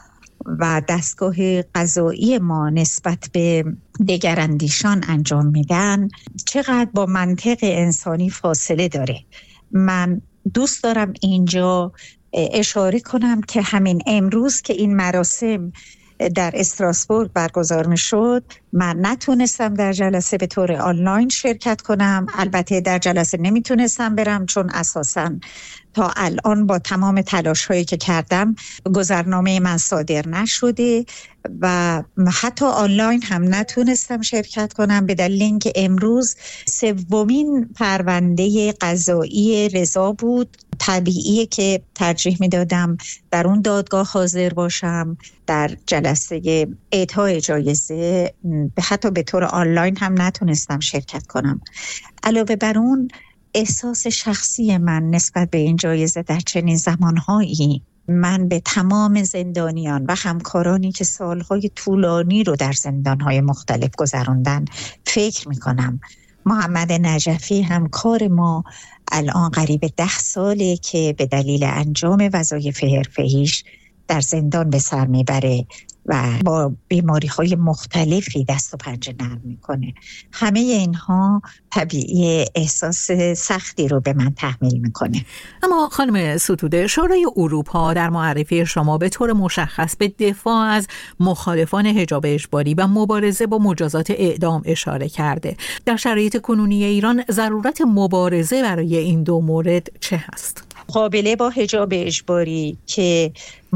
و دستگاه قضایی ما نسبت به دگراندیشان انجام میدن چقدر با منطق انسانی فاصله داره. من دوست دارم اینجا اشاره کنم که همین امروز که این مراسم در استراسبورگ برگزار می شد، من نتونستم در جلسه به طور آنلاین شرکت کنم. البته در جلسه نمیتونستم برم چون اساساً تا الان با تمام تلاش هایی که کردم گذرنامه من صادر نشده و حتی آنلاین هم نتونستم شرکت کنم به دلیل اینکه امروز سومین پرونده قضایی رضا بود. طبیعیه که ترجیح میدادم در اون دادگاه حاضر باشم. در جلسه اعطای جایزه حتی به طور آنلاین هم نتونستم شرکت کنم. علاوه بر اون احساس شخصی من نسبت به این جایزه در چنین زمانهایی، من به تمام زندانیان و همکارانی که سالهای طولانی رو در زندانهای مختلف گذراندن فکر میکنم. محمد نجفی همکار ما الان قریب ده ساله که به دلیل انجام وظایف حرفه‌ایش در زندان به سر میبره و با بیماری‌های مختلفی دست و پنجه نرم میکنه. همه اینها طبیعی احساس سختی رو به من تحمیل میکنه. اما خانم ستوده، شورای اروپا در معرفی شما به طور مشخص به دفاع از مخالفان حجاب اجباری و مبارزه با مجازات اعدام اشاره کرده. در شرایط کنونی ایران ضرورت مبارزه برای این دو مورد چه هست؟ مقابله با حجاب اجباری که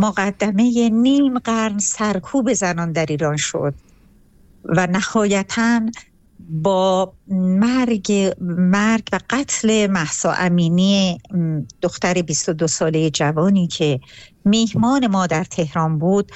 مقدمه نیم قرن سرکوب زنان در ایران شد و نهایتاً با مرگ مرگ و قتل مهسا امینی، دختر بیست و دو ساله جوانی که میهمان ما در تهران بود،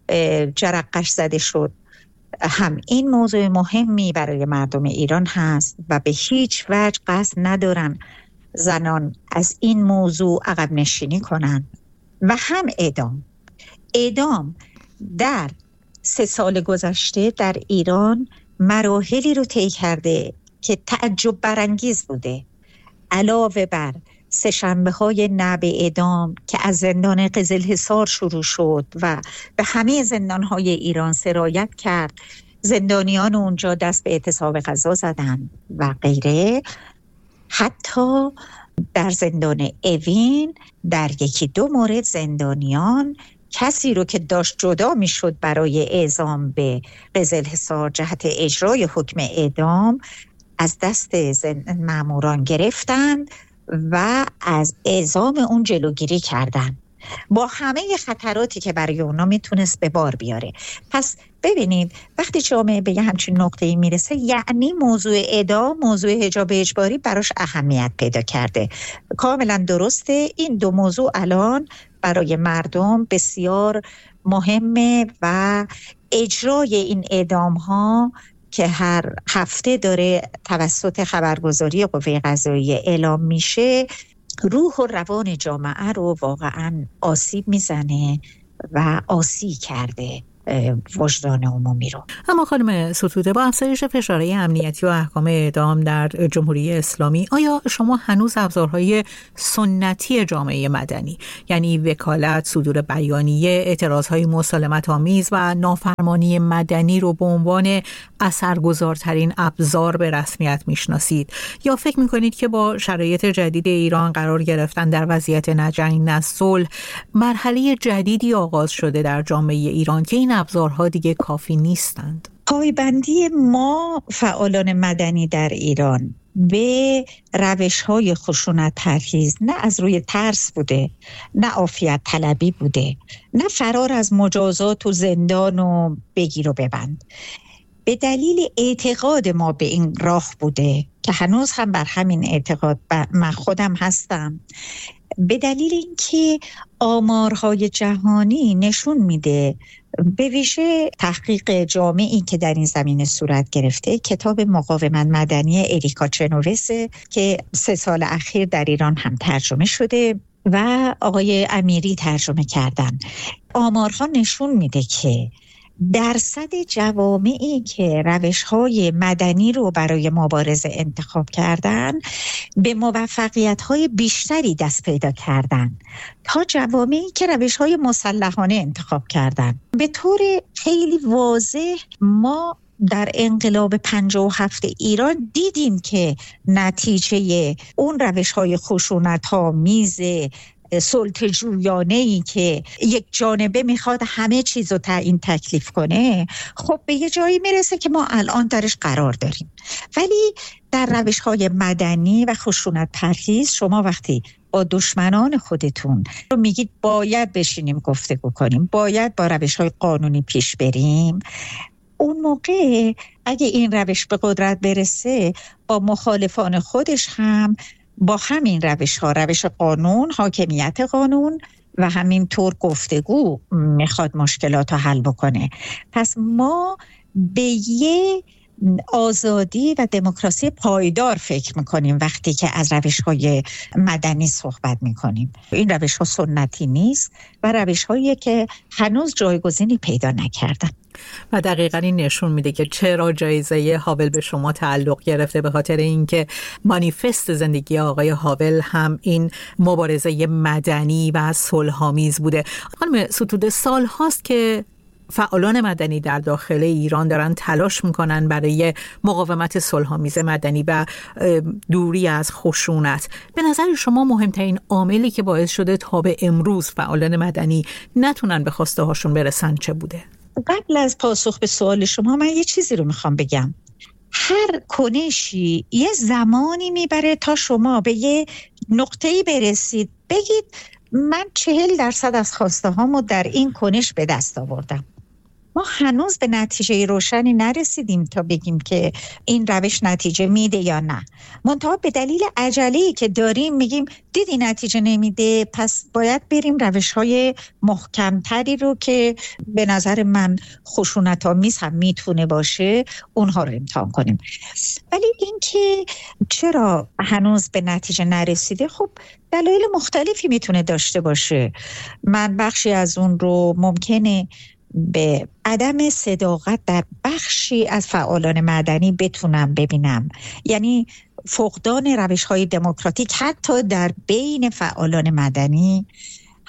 جرقش زده شد. هم این موضوع مهمی برای مردم ایران هست و به هیچ وجه قصد ندارن زنان از این موضوع عقب نشینی کنن. و هم اعدام اعدام در سه سال گذشته در ایران مراحلی رو طی کرده که تعجب برانگیز بوده. علاوه بر سه شنبه های نه به اعدام که از زندان قزلحصار شروع شد و به همه زندان های ایران سرایت کرد، زندانیان اونجا دست به اعتصاب غذا زدن و غیره، حتی در زندان اوین در یکی دو مورد زندانیان کسی رو که داشت جدا میشد برای اعزام به قزلحصار جهت اجرای حکم اعدام از دست ماموران گرفتند و از اعزام اون جلوگیری کردند، با همه خطراتی که برای اونا میتونست به بار بیاره. پس ببینید وقتی جامعه به یه همچین نقطه‌ای میرسه، یعنی موضوع اعدام، موضوع حجاب اجباری براش اهمیت پیدا کرده. کاملا درسته، این دو موضوع الان برای مردم بسیار مهمه و اجرای این اعدام ها که هر هفته داره توسط خبرگزاری قوه قضاییه اعلام میشه، روح و روان جامعه رو واقعا آسیب میزنه و آسی کرده وجدان عمومی رو. اما خانم ستوده، با افزایش فشارهای امنیتی و احکام اعدام در جمهوری اسلامی، آیا شما هنوز ابزارهای سنتی جامعه مدنی، یعنی وکالت، صدور بیانیه، اعتراضهای مسالمت آمیز و نافرمانی مدنی رو به عنوان اثرگذارترین ابزار به رسمیت میشناسید، یا فکر میکنید که با شرایط جدید ایران قرار گرفتن در وضعیت نه جنگ نه صلح، مرحله جدیدی آغاز شده در جامعه ایران که این ابزارها دیگه کافی نیستند؟ پایبندی ما فعالان مدنی در ایران به روش‌های خشونت پرهیز نه از روی ترس بوده، نه عافیت طلبی بوده، نه فرار از مجازات و زندان و بگیر و ببند. به دلیل اعتقاد ما به این راه بوده که هنوز هم بر همین اعتقاد من خودم هستم، به دلیل اینکه آمارهای جهانی نشون میده، به ویژه تحقیق جامعی که در این زمینه صورت گرفته، کتاب مقاومت مدنی اریکا چنووس که سه سال اخیر در ایران هم ترجمه شده و آقای امیری ترجمه کردن، آمارها نشون میده که درصد جوامعی که روش‌های مدنی رو برای مبارزه انتخاب کردن به موفقیت‌های بیشتری دست پیدا کردن تا جوامعی که روش‌های مسلحانه انتخاب کردن. به طور خیلی واضح ما در انقلاب پنجاه و هفت ایران دیدیم که نتیجه اون روش‌های خشونت‌آمیز سلطه جویانه‌ای که یک جانبه میخواد همه چیز رو تعیین تکلیف کنه، خب به یه جایی میرسه که ما الان درش قرار داریم. ولی در روش‌های مدنی و خشونت پرهیز شما وقتی با دشمنان خودتون رو میگید باید بشینیم گفتگو کنیم، باید با روش‌های قانونی پیش بریم، اون موقع اگه این روش به قدرت برسه با مخالفان خودش هم با همین روش ها، روش قانون، حاکمیت قانون و همینطور گفتگو میخواد مشکلات رو حل بکنه. پس ما به یه آزادی و دموکراسی پایدار فکر میکنیم وقتی که از روش های مدنی صحبت میکنیم. این روش ها سنتی نیست و روش هایی که هنوز جایگزینی پیدا نکردن. و دقیقاً این نشون میده که چرا جایزه هاول به شما تعلق گرفته، به خاطر اینکه مانیفست زندگی آقای هاول هم این مبارزه مدنی و صلح‌آمیز بوده. خانم ستوده، سال هاست که فعالان مدنی در داخل ایران دارن تلاش میکنن برای مقاومت صلح‌آمیز مدنی و دوری از خشونت. به نظر شما مهمترین عاملی که باعث شده تا به امروز فعالان مدنی نتونن به خواسته هاشون برسن چه بوده؟ قبل از پاسخ به سوال شما من یه چیزی رو میخوام بگم. هر کنشی یه زمانی میبره تا شما به یه نقطه‌ای برسید بگید من چهل درصد از خواسته هامو در این کنش به دست آوردم. ما هنوز به نتیجه روشنی نرسیدیم تا بگیم که این روش نتیجه میده یا نه. منتها به دلیل عجله‌ای که داریم میگیم دیدی نتیجه نمیده، پس باید بریم روش‌های محکمتری رو که به نظر من خشونت‌آمیز هم میتونه باشه اونها رو امتحان کنیم. ولی این که چرا هنوز به نتیجه نرسیده، خب دلایل مختلفی میتونه داشته باشه. من بخشی از اون رو ممکنه به عدم صداقت در بخشی از فعالان مدنی بتونم ببینم، یعنی فقدان روش‌های دموکراتیک حتی در بین فعالان مدنی،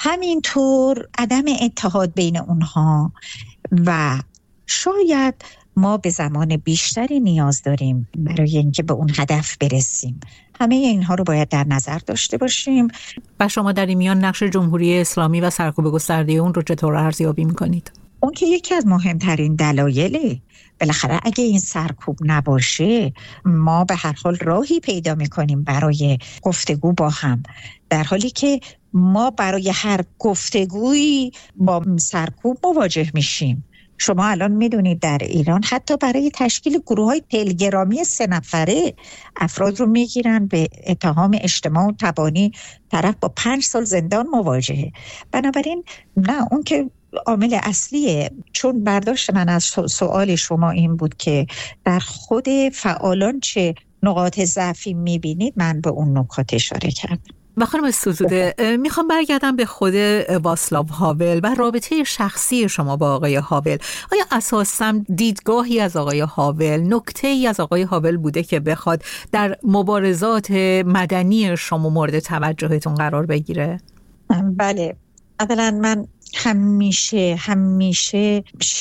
همینطور عدم اتحاد بین اونها و شاید ما به زمان بیشتری نیاز داریم برای اینکه به اون هدف برسیم. همه اینها رو باید در نظر داشته باشیم. و شما در این میان نقش جمهوری اسلامی و سرکوب گسترده اون رو چطور ارزیابی می‌کنید؟ اون که یکی از مهمترین دلایله. بالاخره اگه این سرکوب نباشه ما به هر حال راهی پیدا می‌کنیم برای گفتگو با هم، در حالی که ما برای هر گفتگویی با سرکوب مواجه میشیم. شما الان میدونید در ایران حتی برای تشکیل گروه‌های تلگرامی سه نفره افراد رو میگیرن به اتهام اجتماع و تبانی، طرف با پنج سال زندان مواجهه. بنابراین نه، اون که عامل اصلیه. چون برداشت من از سوال شما این بود که در خود فعالان چه نقاط ضعفی میبینید، من به اون نکات اشاره کردم. و خانم ستوده، میخوام برگردم به خود واسلاو هاول و رابطه شخصی شما با آقای هاول. آیا اساساً دیدگاهی از آقای هاول، نکته‌ای از آقای هاول بوده که بخواد در مبارزات مدنی شما مورد توجهتون قرار بگیره؟ بله، اولا من همیشه همیشه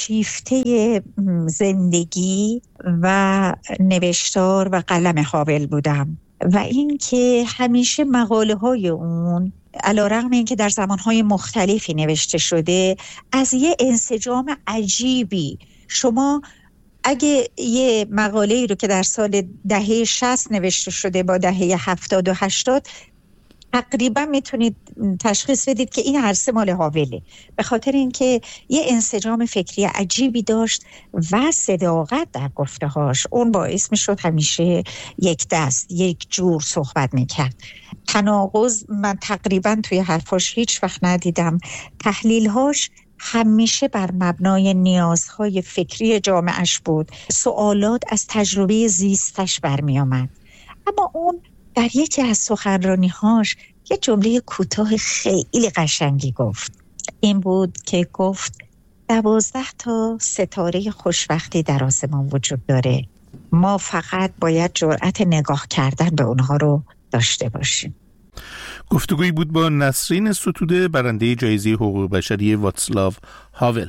شیفته زندگی و نوشتار و قلم هاول بودم و این که همیشه مقاله های اون علیرغم این که در زمانهای مختلفی نوشته شده از یه انسجام عجیبی، شما اگه یه مقاله رو که در سال دهه شصت نوشته شده با دهه هفتاد و هشتاد تقریبا میتونید تشخیص بدید که این هر سه مال هاوله، به خاطر اینکه یه انسجام فکری عجیبی داشت و صداقت در گفته‌هاش. اون باعث میشد همیشه یک دست یک جور صحبت میکرد. تناقض من تقریبا توی حرفاش هیچ وقت ندیدم. تحلیل‌هاش همیشه بر مبنای نیازهای فکری جامعهش بود. سوالات از تجربه زیستش برمی آمد. اما اون در یکی از سخنرانی‌هاش یه جمله کوتاه خیلی قشنگی گفت. این بود که گفت دوازده تا ستاره خوشبختی در آسمان وجود داره، ما فقط باید جرأت نگاه کردن به اونها رو داشته باشیم. گفتگویی بود با نسرین ستوده، برنده جایزه حقوق بشری واتسلاو هاول.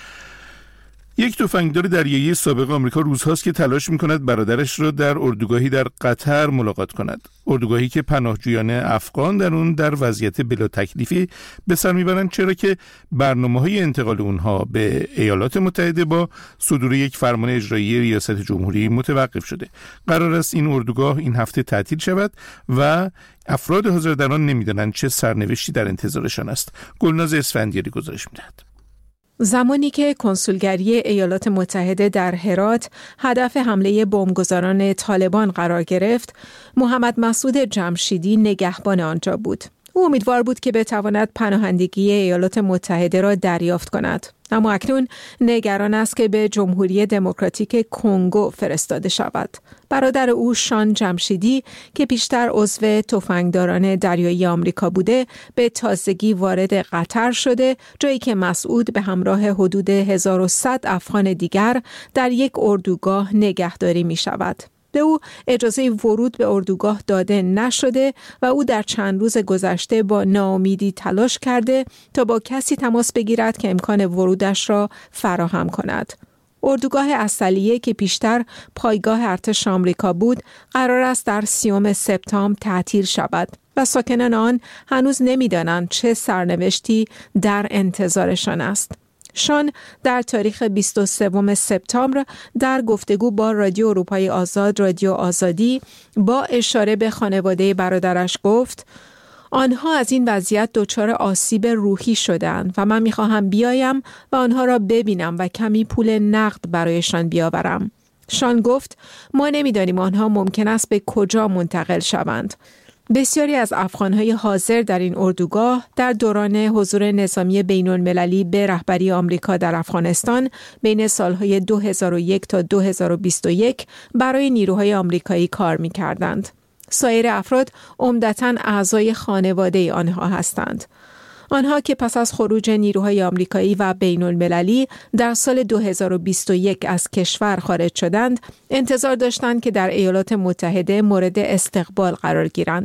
یک تفنگدار دریایی سابق آمریکا روزهاست که تلاش می‌کند برادرش را در اردوگاهی در قطر ملاقات کند. اردوگاهی که پناهجویان افغان در اون در وضعیت بلا تکلیفی به سر میبرند، چرا که برنامه‌های انتقال اونها به ایالات متحده با صدور یک فرمان اجرایی ریاست جمهوری متوقف شده. قرار است این اردوگاه این هفته تعطیل شود و افراد حاضر در آن نمی‌دانند چه سرنوشتی در انتظارشان است. گلناز اسفندیاری گزارش می‌دهد. زمانی که کنسولگری ایالات متحده در هرات هدف حمله بمبگذاران طالبان قرار گرفت، محمد مسعود جمشیدی نگهبان آنجا بود. او امیدوار بود که بتواند پناهندگی ایالات متحده را دریافت کند، اما اکنون نگران است که به جمهوری دموکراتیک کنگو فرستاده شود. برادر او شان جمشیدی که پیشتر عضو تفنگداران دریایی آمریکا بوده، به تازگی وارد قطر شده، جایی که مسعود به همراه حدود هزار و صد افغان دیگر در یک اردوگاه نگهداری می شود. به او اجازه ورود به اردوگاه داده نشده و او در چند روز گذشته با ناامیدی تلاش کرده تا با کسی تماس بگیرد که امکان ورودش را فراهم کند. اردوگاه اصلیه که پیشتر پایگاه ارتش آمریکا بود، قرار است در سیوم سپتامبر تعطیل شود و ساکنان آن هنوز نمی‌دانند چه سرنوشتی در انتظارشان است. شان در تاریخ بیست و سوم سپتامبر در گفتگو با رادیو اروپای آزاد، رادیو آزادی، با اشاره به خانواده برادرش گفت آنها از این وضعیت دچار آسیب روحی شدند و من می‌خواهم بیایم و آنها را ببینم و کمی پول نقد برایشان بیاورم. شان گفت ما نمی‌دانیم آنها ممکن است به کجا منتقل شوند. بسیاری از افغان‌های حاضر در این اردوگاه در دوران حضور نظامی بین‌المللی به رهبری آمریکا در افغانستان بین سالهای دو هزار و یک تا دو هزار و بیست و یک برای نیروهای آمریکایی کار می‌کردند. سایر افراد عمدتاً اعضای خانواده آنها هستند. آنها که پس از خروج نیروهای آمریکایی و بین‌المللی در سال دو هزار و بیست و یک از کشور خارج شدند، انتظار داشتند که در ایالات متحده مورد استقبال قرار گیرند.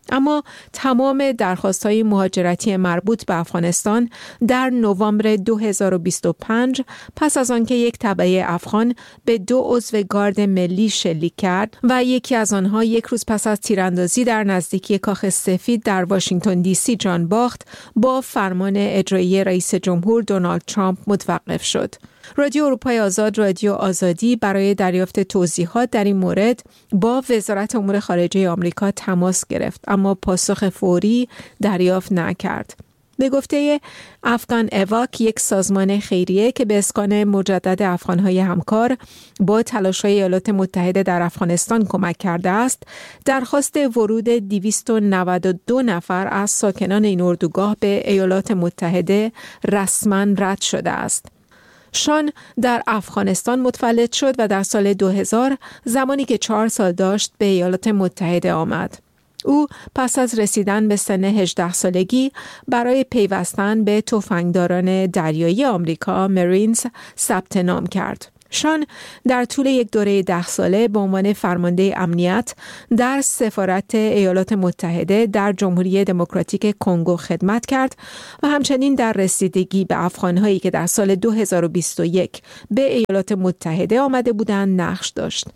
اما تمام درخواست‌های مهاجرتی مربوط به افغانستان در نوامبر دو هزار و بیست و پنج پس از آنکه یک تبعه افغان به دو عضو گارد ملی شلیک کرد و یکی از آنها یک روز پس از تیراندازی در نزدیکی کاخ سفید در واشنگتن دی سی جان باخت، با فرمان اجرایی رئیس جمهور دونالد ترامپ متوقف شد. رادیو اروپای آزاد، رادیو آزادی، برای دریافت توضیحات در این مورد با وزارت امور خارجه آمریکا تماس گرفت، اما پاسخ فوری دریافت نکرد. به گفته افغان اواک، یک سازمان خیریه که به اسکان مجدد افغانهای همکار با تلاش‌های ایالات متحده در افغانستان کمک کرده است، درخواست ورود دویست و نود و دو نفر از ساکنان این اردوگاه به ایالات متحده رسما رد شده است. شان در افغانستان متولد شد و در سال دو هزار، زمانی که چهار سال داشت، به ایالات متحده آمد. او پس از رسیدن به سن هجده سالگی برای پیوستن به تفنگداران دریایی آمریکا مرینز ثبت نام کرد. شان در طول یک دوره ده ساله به عنوان فرمانده امنیت در سفارت ایالات متحده در جمهوری دموکراتیک کنگو خدمت کرد و همچنین در رسیدگی به افغانهایی که در سال دو هزار و بیست و یک به ایالات متحده آمده بودند نقش داشت.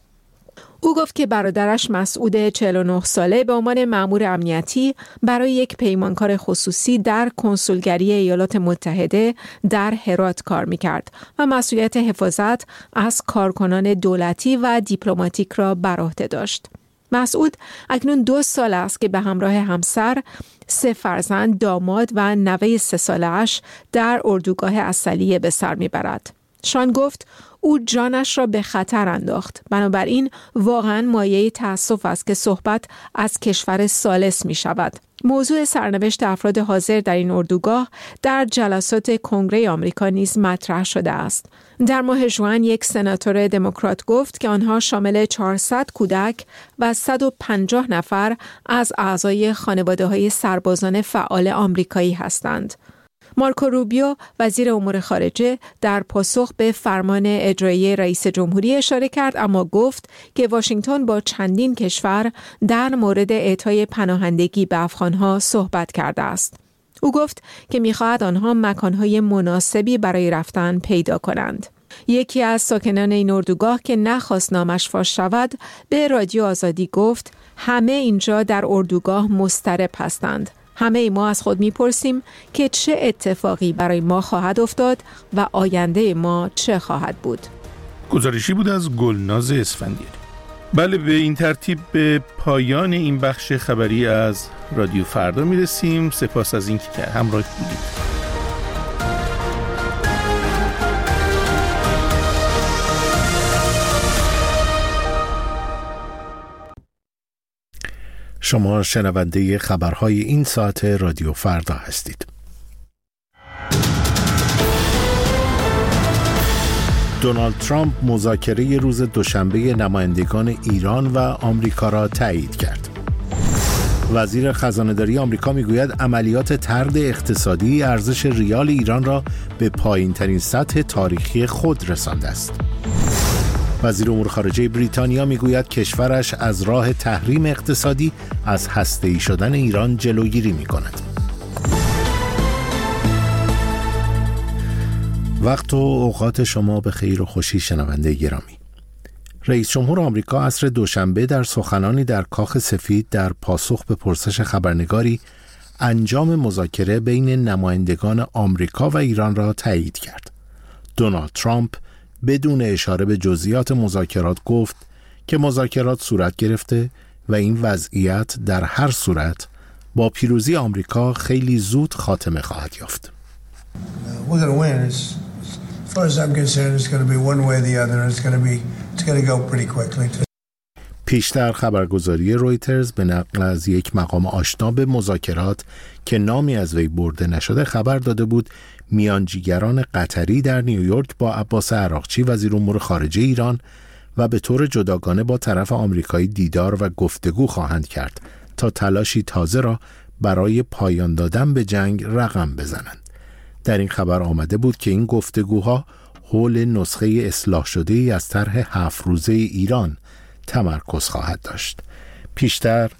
او گفت که برادرش مسعود چهل و نه ساله به عنوان مأمور امنیتی برای یک پیمانکار خصوصی در کنسولگری ایالات متحده در هرات کار می‌کرد و مسئولیت حفاظت از کارکنان دولتی و دیپلماتیک را بر عهده داشت. مسعود اکنون دو سال است که به همراه همسر، سه فرزند، داماد و نوه سه ساله‌اش در اردوگاه عسلیه به سر می‌برد. شان گفت او جانش را به خطر انداخت. بنابراین واقعا مایه تأسف است که صحبت از کشور ثالث می شود. موضوع سرنوشت افراد حاضر در این اردوگاه در جلسات کنگره آمریکا نیز مطرح شده است. در ماه ژوئن یک سناتور دموکرات گفت که آنها شامل چهارصد کودک و صد و پنجاه نفر از اعضای خانواده‌های سربازان فعال آمریکایی هستند. مارکو روبیو، وزیر امور خارجه، در پاسخ به فرمان اجرایی رئیس جمهوری اشاره کرد، اما گفت که واشنگتن با چندین کشور در مورد اعطای پناهندگی به افغانها صحبت کرده است. او گفت که می‌خواهد آنها مکانهای مناسبی برای رفتن پیدا کنند. یکی از ساکنان این اردوگاه که نخواست نامش فاش شود به رادیو آزادی گفت همه اینجا در اردوگاه مضطرب هستند. همه ما از خود میپرسیم که چه اتفاقی برای ما خواهد افتاد و آینده ما چه خواهد بود. گزارشی بود از گلناز اسفندیاری. بله، به این ترتیب به پایان این بخش خبری از رادیو فردا میرسیم. سپاس از اینکه همراه بودید. شما شنونده خبرهای این ساعت رادیو فردا هستید. دونالد ترامپ مذاکره روز دوشنبه نمایندگان ایران و آمریکا را تایید کرد. وزیر خزانه‌داری آمریکا میگوید عملیات طرد اقتصادی ارزش ریال ایران را به پایین‌ترین سطح تاریخی خود رسانده است. وزیر امور خارجه بریتانیا میگوید کشورش از راه تحریم اقتصادی از هسته‌ای شدن ایران جلوگیری می‌کند. وقت و اوقات شما به خیر و خوشی شنونده گرامی. رئیس جمهور آمریکا عصر دوشنبه در سخنانی در کاخ سفید در پاسخ به پرسش خبرنگاری انجام مذاکره بین نمایندگان آمریکا و ایران را تایید کرد. دونالد ترامپ بدون اشاره به جزئیات مذاکرات گفت که مذاکرات صورت گرفته و این وضعیت در هر صورت با پیروزی آمریکا خیلی زود خاتمه خواهد یافت. پیشتر خبرگزاری رویترز به نقل از یک مقام آشنا به مذاکرات که نامی از وی برده نشده خبر داده بود میانجیگران قطری در نیویورک با عباس عراقچی وزیر امور خارجه ایران و به طور جداگانه با طرف آمریکایی دیدار و گفتگو خواهند کرد تا تلاشی تازه را برای پایان دادن به جنگ رقم بزنند. در این خبر آمده بود که این گفتگوها حول نسخه اصلاح شده‌ای از طرح هفت روزه ایران تمرکز خواهد داشت. پیشتر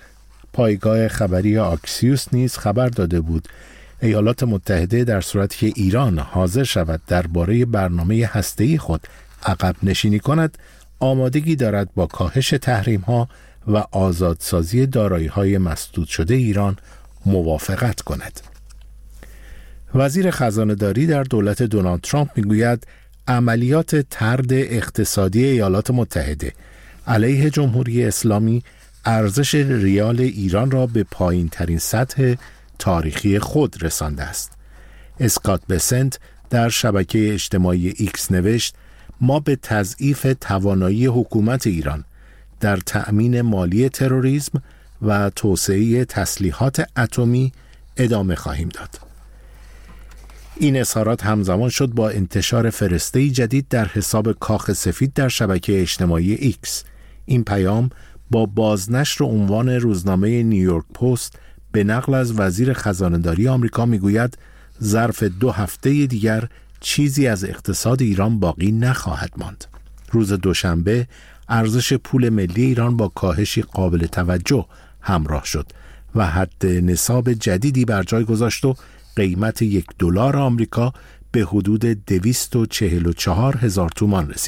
پایگاه خبری آکسیوس نیز خبر داده بود ایالات متحده در صورتی که ایران حاضر شود درباره برنامه هسته‌ای خود عقب نشینی کند، آمادگی دارد با کاهش تحریم‌ها و آزادسازی دارایی‌های مسدود شده ایران موافقت کند. وزیر خزانه‌داری در دولت دونالد ترامپ میگوید عملیات طرد اقتصادی ایالات متحده علیه جمهوری اسلامی ارزش ریال ایران را به پایین ترین سطح تاریخی خود رسانده است. اسکات بسنت در شبکه اجتماعی ایکس نوشت ما به تضعیف توانایی حکومت ایران در تأمین مالی تروریسم و توسعه تسلیحات اتمی ادامه خواهیم داد. این اظهارات همزمان شد با انتشار فرسته‌ای جدید در حساب کاخ سفید در شبکه اجتماعی ایکس. این پیام با بازنشر عنوان روزنامه نیویورک پست به نقل از وزیر خزانه‌داری آمریکا میگوید ظرف دو هفته دیگر چیزی از اقتصاد ایران باقی نخواهد ماند. روز دوشنبه ارزش پول ملی ایران با کاهشی قابل توجه همراه شد و حد نصاب جدیدی بر جای گذاشت و قیمت یک دلار آمریکا به حدود دویست و چهل و چهار هزار تومان رسید.